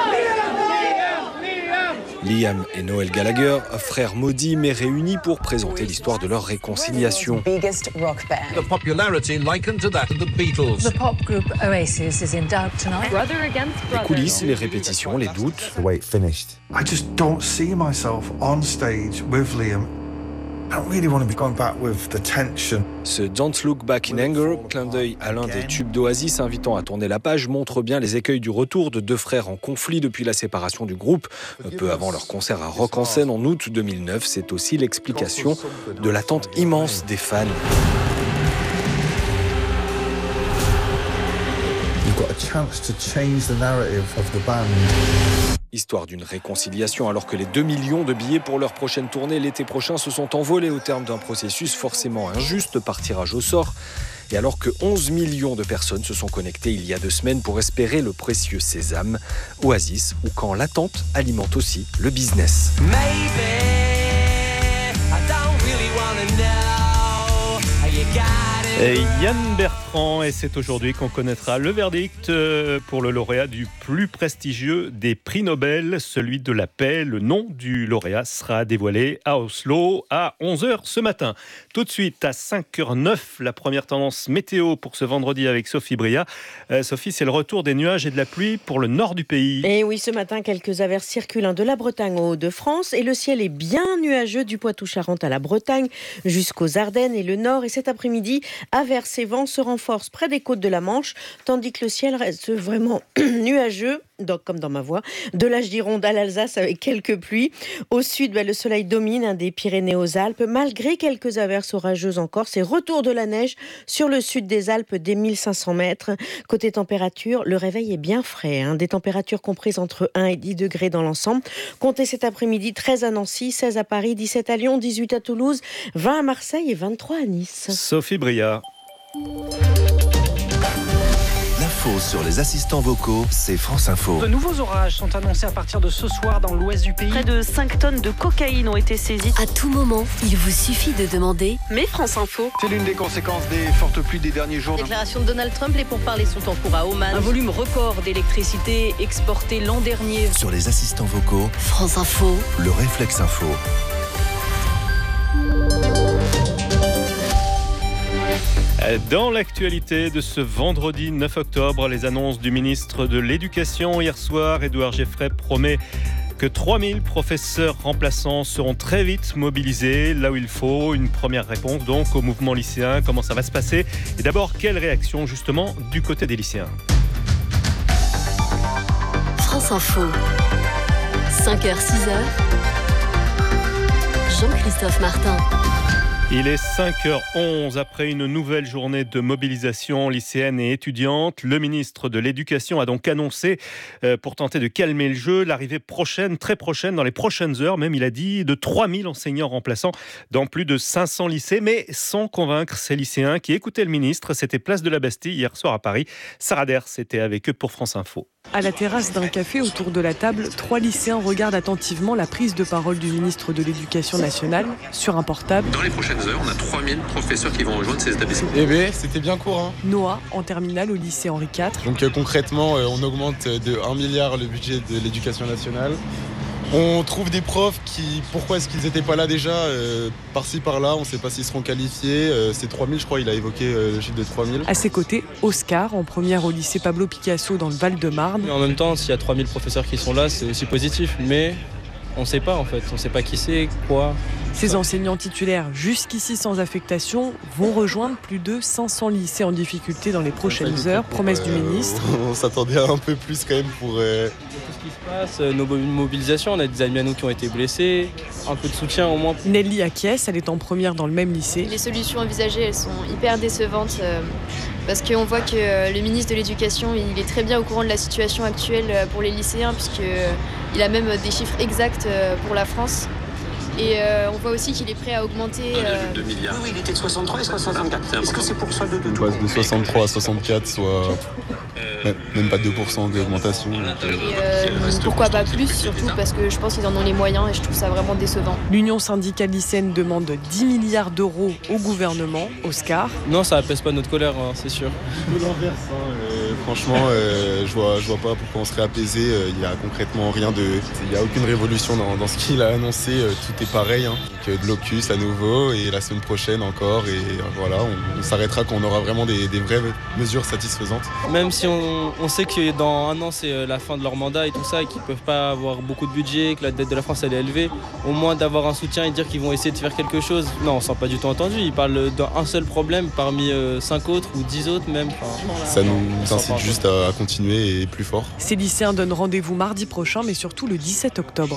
Speaker 18: Liam et Noel Gallagher, frères maudits mais réunis pour présenter l'histoire de leur réconciliation.
Speaker 19: The popularity likened to that of the Beatles.
Speaker 20: The pop group Oasis is in doubt tonight. Brother against brother.
Speaker 18: Les coulisses, les répétitions, les doutes.
Speaker 21: The way it finished. I just don't see myself on stage with Liam. I don't really want to be going back with the tension.
Speaker 18: Ce Don't Look Back in Anger, clin d'œil à l'un des tubes d'Oasis invitant à tourner la page, montre bien les écueils du retour de deux frères en conflit depuis la séparation du groupe. Peu avant leur concert à Rock en Seine en août deux mille neuf, c'est aussi l'explication de l'attente immense des fans.
Speaker 21: got a chance to change the narrative of the band.
Speaker 18: Histoire d'une réconciliation alors que les deux millions de billets pour leur prochaine tournée l'été prochain se sont envolés au terme d'un processus forcément injuste par tirage au sort. Et alors que onze millions de personnes se sont connectées il y a deux semaines pour espérer le précieux sésame, Oasis, ou quand l'attente alimente aussi le business. Maybe I don't really wanna know how you got it.
Speaker 12: Et Yann Bertrand, et c'est aujourd'hui qu'on connaîtra le verdict pour le lauréat du plus prestigieux des prix Nobel, celui de la paix. Le nom du lauréat sera dévoilé à Oslo à onze heures ce matin. Tout de suite, à cinq heures neuf, la première tendance météo pour ce vendredi avec Sophie Bria. Euh, Sophie, c'est le retour des nuages et de la pluie pour le nord du pays.
Speaker 13: Et oui, ce matin, quelques averses circulent hein, de la Bretagne aux Hauts-de-France et le ciel est bien nuageux du Poitou-Charentes à la Bretagne jusqu'aux Ardennes et le nord. Et cet après-midi, averses et vents se renforcent près des côtes de la Manche, tandis que le ciel reste vraiment nuageux, donc, comme dans ma voix, de la Gironde à l'Alsace avec quelques pluies. Au sud, bah, le soleil domine hein, des Pyrénées aux Alpes, malgré quelques averses orageuses encore. C'est retour de la neige sur le sud des Alpes dès mille cinq cents mètres. Côté température, le réveil est bien frais, hein, des températures comprises entre un et dix degrés dans l'ensemble. Comptez cet après-midi treize à Nancy, seize à Paris, dix-sept à Lyon, dix-huit à Toulouse, vingt à Marseille et vingt-trois à Nice.
Speaker 12: Sophie Bria.
Speaker 1: L'info sur les assistants vocaux, c'est France Info.
Speaker 2: De nouveaux orages sont annoncés à partir de ce soir dans l'ouest du pays.
Speaker 22: Près de cinq tonnes de cocaïne ont été saisies.
Speaker 11: À tout moment, il vous suffit de demander « Mais France Info ».
Speaker 23: C'est l'une des conséquences des fortes pluies des derniers jours.
Speaker 22: Déclaration de Donald Trump, les pourparlers sont en cours à Oman. Un volume record d'électricité exporté l'an dernier.
Speaker 1: Sur les assistants vocaux,
Speaker 11: France Info,
Speaker 1: le réflexe info.
Speaker 12: Dans l'actualité de ce vendredi neuf octobre, les annonces du ministre de l'Éducation hier soir, Édouard Geoffrey promet que trois mille professeurs remplaçants seront très vite mobilisés là où il faut. Une première réponse donc au mouvement lycéen. Comment ça va se passer ? Et d'abord, quelle réaction justement du côté des lycéens ?
Speaker 11: France Info, cinq heures six heures, Jean-Christophe Martin.
Speaker 12: Il est cinq heures onze. Après une nouvelle journée de mobilisation lycéenne et étudiante, le ministre de l'Éducation a donc annoncé, euh, pour tenter de calmer le jeu, l'arrivée prochaine, très prochaine, dans les prochaines heures, même il a dit, de trois mille enseignants remplaçants dans plus de cinq cents lycées, mais sans convaincre ces lycéens qui écoutaient le ministre. C'était place de la Bastille hier soir à Paris. Sarah Ders était avec eux pour France Info.
Speaker 24: À la terrasse d'un café, autour de la table, trois lycéens regardent attentivement la prise de parole du ministre de l'Éducation nationale sur un portable.
Speaker 25: Dans les prochaines heures, on a trois mille professeurs qui vont rejoindre ces établissements.
Speaker 26: Eh bien, c'était bien courant.
Speaker 24: Noah, en terminale au lycée Henri quatre.
Speaker 26: Donc euh, concrètement, euh, on augmente de un milliard le budget de l'Éducation nationale. On trouve des profs qui, pourquoi est-ce qu'ils n'étaient pas là déjà, euh, par-ci par-là, on ne sait pas s'ils seront qualifiés. Euh, c'est trois mille, je crois, il a évoqué euh, le chiffre de trois mille.
Speaker 24: À ses côtés, Oscar, en première au lycée Pablo Picasso dans le Val-de-Marne.
Speaker 27: Mais en même temps, s'il y a trois mille professeurs qui sont là, c'est aussi positif, mais on ne sait pas en fait, on ne sait pas qui c'est, quoi.
Speaker 24: Ces enseignants titulaires, jusqu'ici sans affectation, vont rejoindre plus de cinq cents lycées en difficulté dans les prochaines heures, promesse
Speaker 26: euh,
Speaker 24: du ministre.
Speaker 26: On s'attendait à un peu plus quand même pour... Euh...
Speaker 27: Tout ce qui se passe, nos mobilisations, on a des amis à nous qui ont été blessés, un peu de soutien au moins.
Speaker 24: Nelly acquiesce, elle est en première dans le même lycée.
Speaker 28: Les solutions envisagées, elles sont hyper décevantes euh, parce qu'on voit que euh, le ministre de l'Éducation, il est très bien au courant de la situation actuelle euh, pour les lycéens puisqu'il euh, a même des chiffres exacts euh, pour la France. Et euh, on voit aussi qu'il est prêt à augmenter...
Speaker 27: un virgule deux milliards.
Speaker 28: Oui,
Speaker 27: oui, il était de soixante-trois et soixante-quatre. Est-ce que c'est pour ça de
Speaker 26: deux pour cent ? On passe de soixante-trois à soixante-quatre, soit euh, même pas deux pour cent d'augmentation.
Speaker 28: Et euh, pourquoi pas plus, surtout parce que je pense qu'ils en ont les moyens et je trouve ça vraiment décevant.
Speaker 24: L'Union syndicale lycéenne demande dix milliards d'euros au gouvernement. Oscar ?
Speaker 27: Non, ça apaise pas notre colère, hein, c'est sûr.
Speaker 26: De l'inverse, hein, euh, franchement, euh, je vois, je vois pas pourquoi on serait apaisé. Il euh, y a concrètement rien de... Il n'y a aucune révolution dans, dans ce qu'il a annoncé. Euh, tout est pareil, hein. Donc, de l'Ocus à nouveau et la semaine prochaine encore et euh, voilà, on, on s'arrêtera quand on aura vraiment des, des vraies mesures satisfaisantes.
Speaker 27: Même si on, on sait que dans un an c'est la fin de leur mandat et tout ça et qu'ils peuvent pas avoir beaucoup de budget, que la dette de la France elle est élevée, au moins d'avoir un soutien et dire qu'ils vont essayer de faire quelque chose. Non, on ne s'en pas du tout entendu, ils parlent d'un seul problème parmi euh, cinq autres ou dix autres même. Enfin,
Speaker 26: ça nous incite juste à, à continuer et plus fort.
Speaker 24: Ces lycéens donnent rendez-vous mardi prochain mais surtout le dix-sept octobre.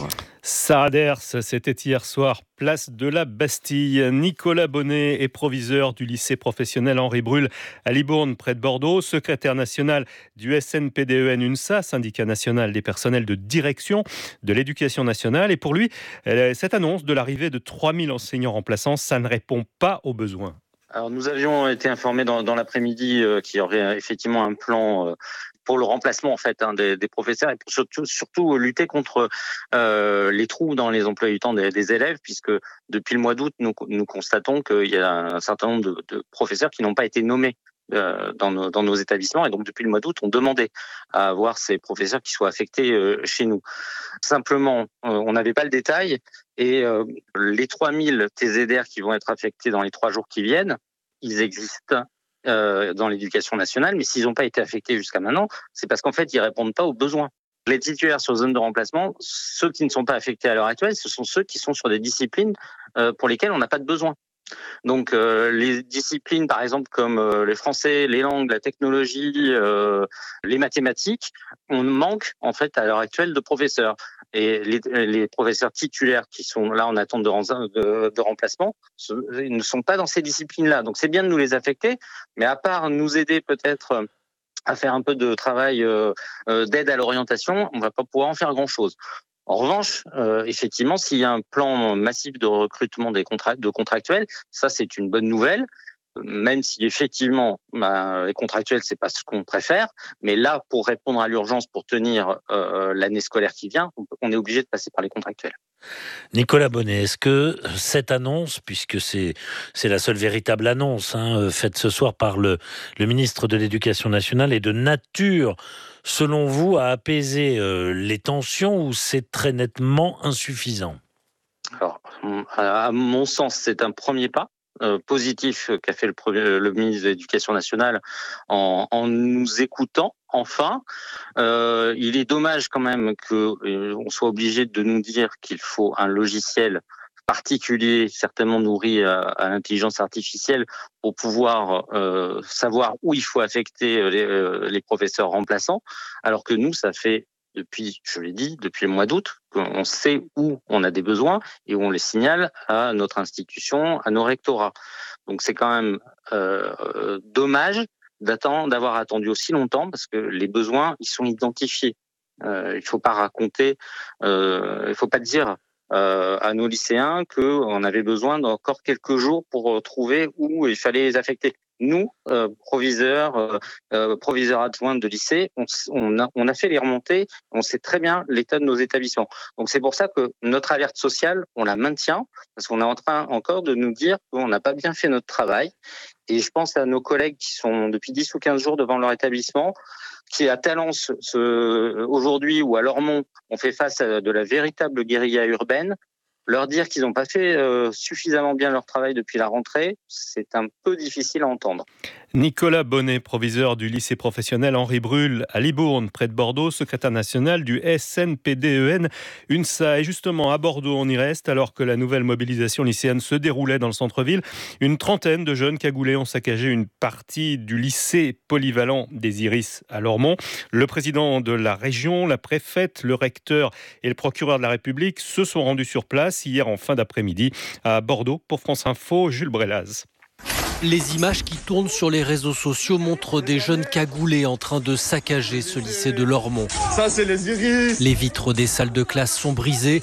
Speaker 12: Sarah Ders, c'était hier soir, place de la Bastille. Nicolas Bonnet est proviseur du lycée professionnel Henri Brühl à Libourne, près de Bordeaux, secrétaire national du S N P D E N UNSA, syndicat national des personnels de direction de l'éducation nationale. Et pour lui, cette annonce de l'arrivée de trois mille enseignants remplaçants, ça ne répond pas aux besoins.
Speaker 3: Alors nous avions été informés dans, dans l'après-midi euh, qu'il y aurait effectivement un plan euh, pour le remplacement en fait hein, des, des professeurs et pour surtout, surtout lutter contre euh, les trous dans les emplois du temps des, des élèves, puisque depuis le mois d'août nous, nous constatons qu'il y a un certain nombre de, de professeurs qui n'ont pas été nommés euh, dans, nos, dans nos établissements, et donc depuis le mois d'août on demandait à avoir ces professeurs qui soient affectés euh, chez nous. Simplement euh, on n'avait pas le détail. Et euh, les trois mille T Z D R qui vont être affectés dans les trois jours qui viennent, ils existent euh, dans l'éducation nationale, mais s'ils n'ont pas été affectés jusqu'à maintenant, c'est parce qu'en fait, ils répondent pas aux besoins. Les titulaires sur zone de remplacement, ceux qui ne sont pas affectés à l'heure actuelle, ce sont ceux qui sont sur des disciplines euh, pour lesquelles on n'a pas de besoin. Donc euh, les disciplines, par exemple, comme euh, les français, les langues, la technologie, euh, les mathématiques, on manque en fait à l'heure actuelle de professeurs. Et les, les professeurs titulaires qui sont là en attente de, de, de remplacement ils ne sont pas dans ces disciplines-là. Donc c'est bien de nous les affecter, mais à part nous aider peut-être à faire un peu de travail euh, d'aide à l'orientation, on ne va pas pouvoir en faire grand-chose. En revanche, euh, effectivement, s'il y a un plan massif de recrutement des contrats, de contractuels, ça c'est une bonne nouvelle. Même si effectivement bah, les contractuels c'est pas ce qu'on préfère, mais là pour répondre à l'urgence, pour tenir euh, l'année scolaire qui vient, on est obligé de passer par les contractuels.
Speaker 4: Nicolas Bonnet, est-ce que cette annonce, puisque c'est c'est la seule véritable annonce hein, faite ce soir par le le ministre de l'Éducation nationale, est de nature, selon vous, à apaiser euh, les tensions, ou c'est très nettement insuffisant?
Speaker 3: Alors, à mon sens, c'est un premier pas. Euh, positif qu'a fait le, premier, le ministre de l'Éducation nationale en, en nous écoutant, enfin. Euh, il est dommage quand même qu'on euh, soit obligé de nous dire qu'il faut un logiciel particulier, certainement nourri à, à l'intelligence artificielle, pour pouvoir euh, savoir où il faut affecter les, euh, les professeurs remplaçants, alors que nous, ça fait depuis, je l'ai dit, depuis le mois d'août, qu'on sait où on a des besoins et où on les signale à notre institution, à nos rectorats. Donc c'est quand même euh, dommage d'attendre, d'avoir attendu aussi longtemps, parce que les besoins, ils sont identifiés. Euh, il ne faut pas raconter, euh, il ne faut pas dire euh, à nos lycéens qu'on avait besoin d'encore quelques jours pour trouver où il fallait les affecter. Nous, euh, proviseurs, euh, euh, proviseurs adjoints de lycée, on, on, a, on a fait les remontées, on sait très bien l'état de nos établissements. Donc c'est pour ça que notre alerte sociale, on la maintient, parce qu'on est en train encore de nous dire qu'on n'a pas bien fait notre travail. Et je pense à nos collègues qui sont depuis dix ou quinze jours devant leur établissement, qui à Talence ce, aujourd'hui ou à Lormont, on fait face à de la véritable guérilla urbaine. Leur dire qu'ils n'ont pas fait euh, suffisamment bien leur travail depuis la rentrée, c'est un peu difficile à entendre.
Speaker 12: Nicolas Bonnet, proviseur du lycée professionnel Henri Brühl à Libourne, près de Bordeaux, secrétaire national du S N P D E N UNSA. Et justement, à Bordeaux, on y reste, alors que la nouvelle mobilisation lycéenne se déroulait dans le centre-ville. Une trentaine de jeunes cagoulés ont saccagé une partie du lycée polyvalent des Iris à Lormont. Le président de la région, la préfète, le recteur et le procureur de la République se sont rendus sur place hier en fin d'après-midi à Bordeaux. Pour France Info, Jules Brelaz.
Speaker 5: Les images qui tournent sur les réseaux sociaux montrent des jeunes cagoulés en train de saccager ce lycée de Lormont.
Speaker 6: Ça, c'est les Iris.
Speaker 5: Les vitres des salles de classe sont brisées.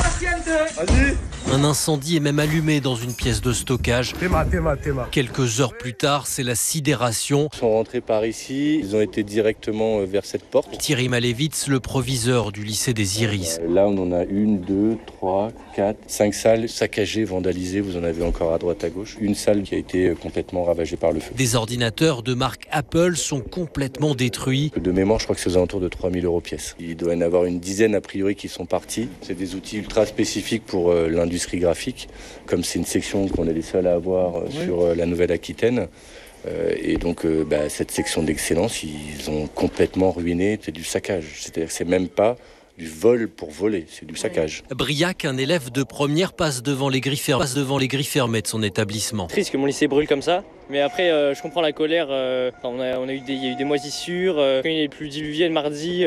Speaker 6: Vas-y.
Speaker 5: Un incendie est même allumé dans une pièce de stockage.
Speaker 6: Théma, théma, théma.
Speaker 5: Quelques heures plus tard, c'est la sidération.
Speaker 7: Ils sont rentrés par ici, ils ont été directement vers cette porte.
Speaker 5: Thierry Malevitz, le proviseur du lycée des Iris.
Speaker 7: Là, on en a une, deux, trois, quatre, cinq salles saccagées, vandalisées. Vous en avez encore à droite, à gauche. Une salle qui a été complètement ravagée par le feu.
Speaker 5: Des ordinateurs de marque Apple sont complètement détruits.
Speaker 7: De mémoire, je crois que c'est aux alentours de trois mille euros pièce. Il doit y en avoir une dizaine a priori qui sont partis. C'est des outils ultra spécifiques pour euh, l'industrie graphique, comme c'est une section qu'on est les seuls à avoir euh, oui. sur euh, la Nouvelle-Aquitaine. Euh, et donc, euh, bah, cette section d'excellence, ils ont complètement ruiné. C'est du saccage. C'est-à-dire que c'est même pas du vol pour voler, c'est du saccage.
Speaker 5: Briac, un élève de première, passe devant les grilles fermées, passe devant les grilles fermées de son établissement.
Speaker 8: Triste que mon lycée brûle comme ça, mais après euh, je comprends la colère. Euh, on a, on a eu des, il y a eu des moisissures. Euh, quand il est plus diluvié le mardi, euh,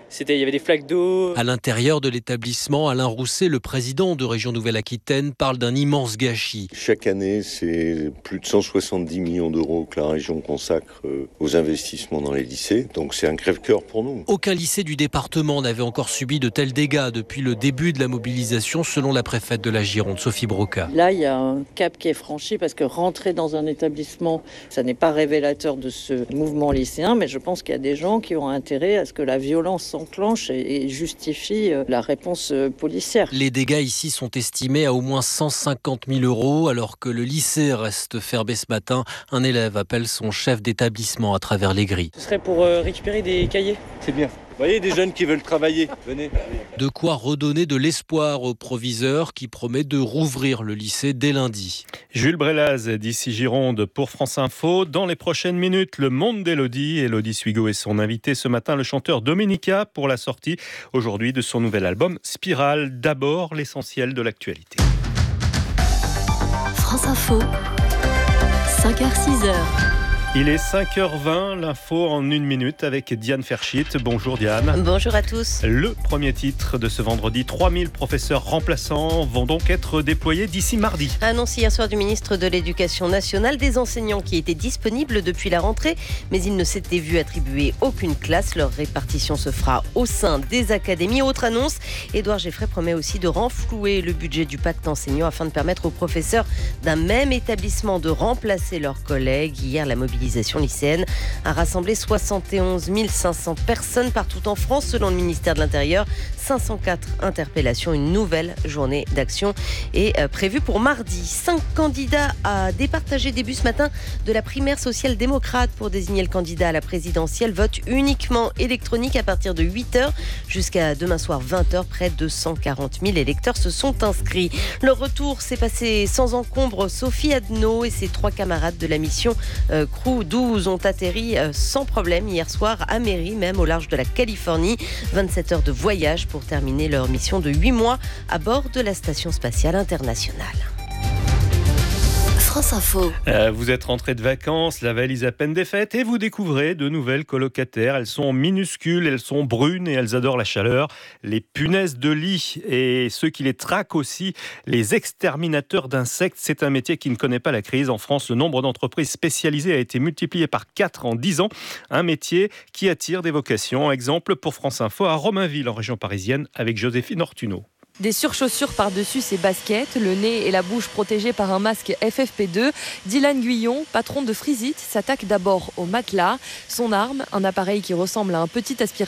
Speaker 27: C'était, il y avait des flaques d'eau.
Speaker 5: À l'intérieur de l'établissement, Alain Rousset, le président de Région Nouvelle-Aquitaine, parle d'un immense gâchis.
Speaker 9: Chaque année, c'est plus de cent soixante-dix millions d'euros que la région consacre aux investissements dans les lycées. Donc c'est un crève-cœur pour nous.
Speaker 5: Aucun lycée du département n'avait encore subi de tels dégâts depuis le début de la mobilisation, selon la préfète de la Gironde, Sophie Broca.
Speaker 10: Là, il y a un cap qui est franchi parce que rentrer dans un établissement, ça n'est pas révélateur de ce mouvement lycéen, mais je pense qu'il y a des gens qui ont intérêt à ce que la violence s'enclenche et justifie la réponse policière.
Speaker 5: Les dégâts ici sont estimés à au moins cent cinquante mille euros, alors que le lycée reste fermé ce matin. Un élève appelle son chef d'établissement à travers les grilles.
Speaker 27: Ce serait pour euh, récupérer des cahiers.
Speaker 9: C'est bien. Vous voyez, des jeunes qui veulent travailler, venez.
Speaker 5: De quoi redonner de l'espoir au proviseur qui promet de rouvrir le lycée dès lundi.
Speaker 12: Jules Brélaz, d'ici Gironde pour France Info. Dans les prochaines minutes, le monde d'Élodie. Élodie Suigo est son invité ce matin, le chanteur Domenica, pour la sortie aujourd'hui de son nouvel album Spirale. D'abord, l'essentiel de l'actualité.
Speaker 11: France Info, cinq heures six heures.
Speaker 12: Il est cinq heures vingt, l'info en une minute avec Diane Ferchit. Bonjour Diane.
Speaker 14: Bonjour à tous.
Speaker 12: Le premier titre de ce vendredi, trois mille professeurs remplaçants vont donc être déployés d'ici mardi.
Speaker 14: Annonce hier soir du ministre de l'Éducation nationale, des enseignants qui étaient disponibles depuis la rentrée, mais ils ne s'étaient vus attribuer aucune classe. Leur répartition se fera au sein des académies. Autre annonce, Édouard Geffray promet aussi de renflouer le budget du pacte enseignant afin de permettre aux professeurs d'un même établissement de remplacer leurs collègues. Hier, la mobilisation mobilisation lycéenne a rassemblé soixante et onze mille cinq cents personnes partout en France, selon le ministère de l'Intérieur. cinq cent quatre interpellations, une nouvelle journée d'action est prévue pour mardi. Cinq candidats à départager début ce matin de la primaire social-démocrate pour désigner le candidat à la présidentielle. Vote uniquement électronique à partir de huit heures jusqu'à demain soir vingt heures. Près de cent quarante mille électeurs se sont inscrits. Le retour s'est passé sans encombre. Sophie Adno et ses trois camarades de la mission euh, Crew douze ont atterri euh, sans problème hier soir à Mairie, même au large de la Californie. vingt-sept heures de voyage pour terminer leur mission de huit mois à bord de la Station spatiale internationale.
Speaker 11: France Info.
Speaker 12: Euh, vous êtes rentré de vacances, la valise à peine défaite et vous découvrez de nouvelles colocataires. Elles sont minuscules, elles sont brunes et elles adorent la chaleur. Les punaises de lit et ceux qui les traquent aussi, les exterminateurs d'insectes. C'est un métier qui ne connaît pas la crise. En France, le nombre d'entreprises spécialisées a été multiplié par quatre en dix ans. Un métier qui attire des vocations. Exemple pour France Info à Romainville, en région parisienne, avec Joséphine Ortuno.
Speaker 15: Des surchaussures par-dessus ses baskets, le nez et la bouche protégés par un masque F F P deux. Dylan Guyon, patron de Frisite, s'attaque d'abord au matelas. Son arme, un appareil qui ressemble à un petit aspirateur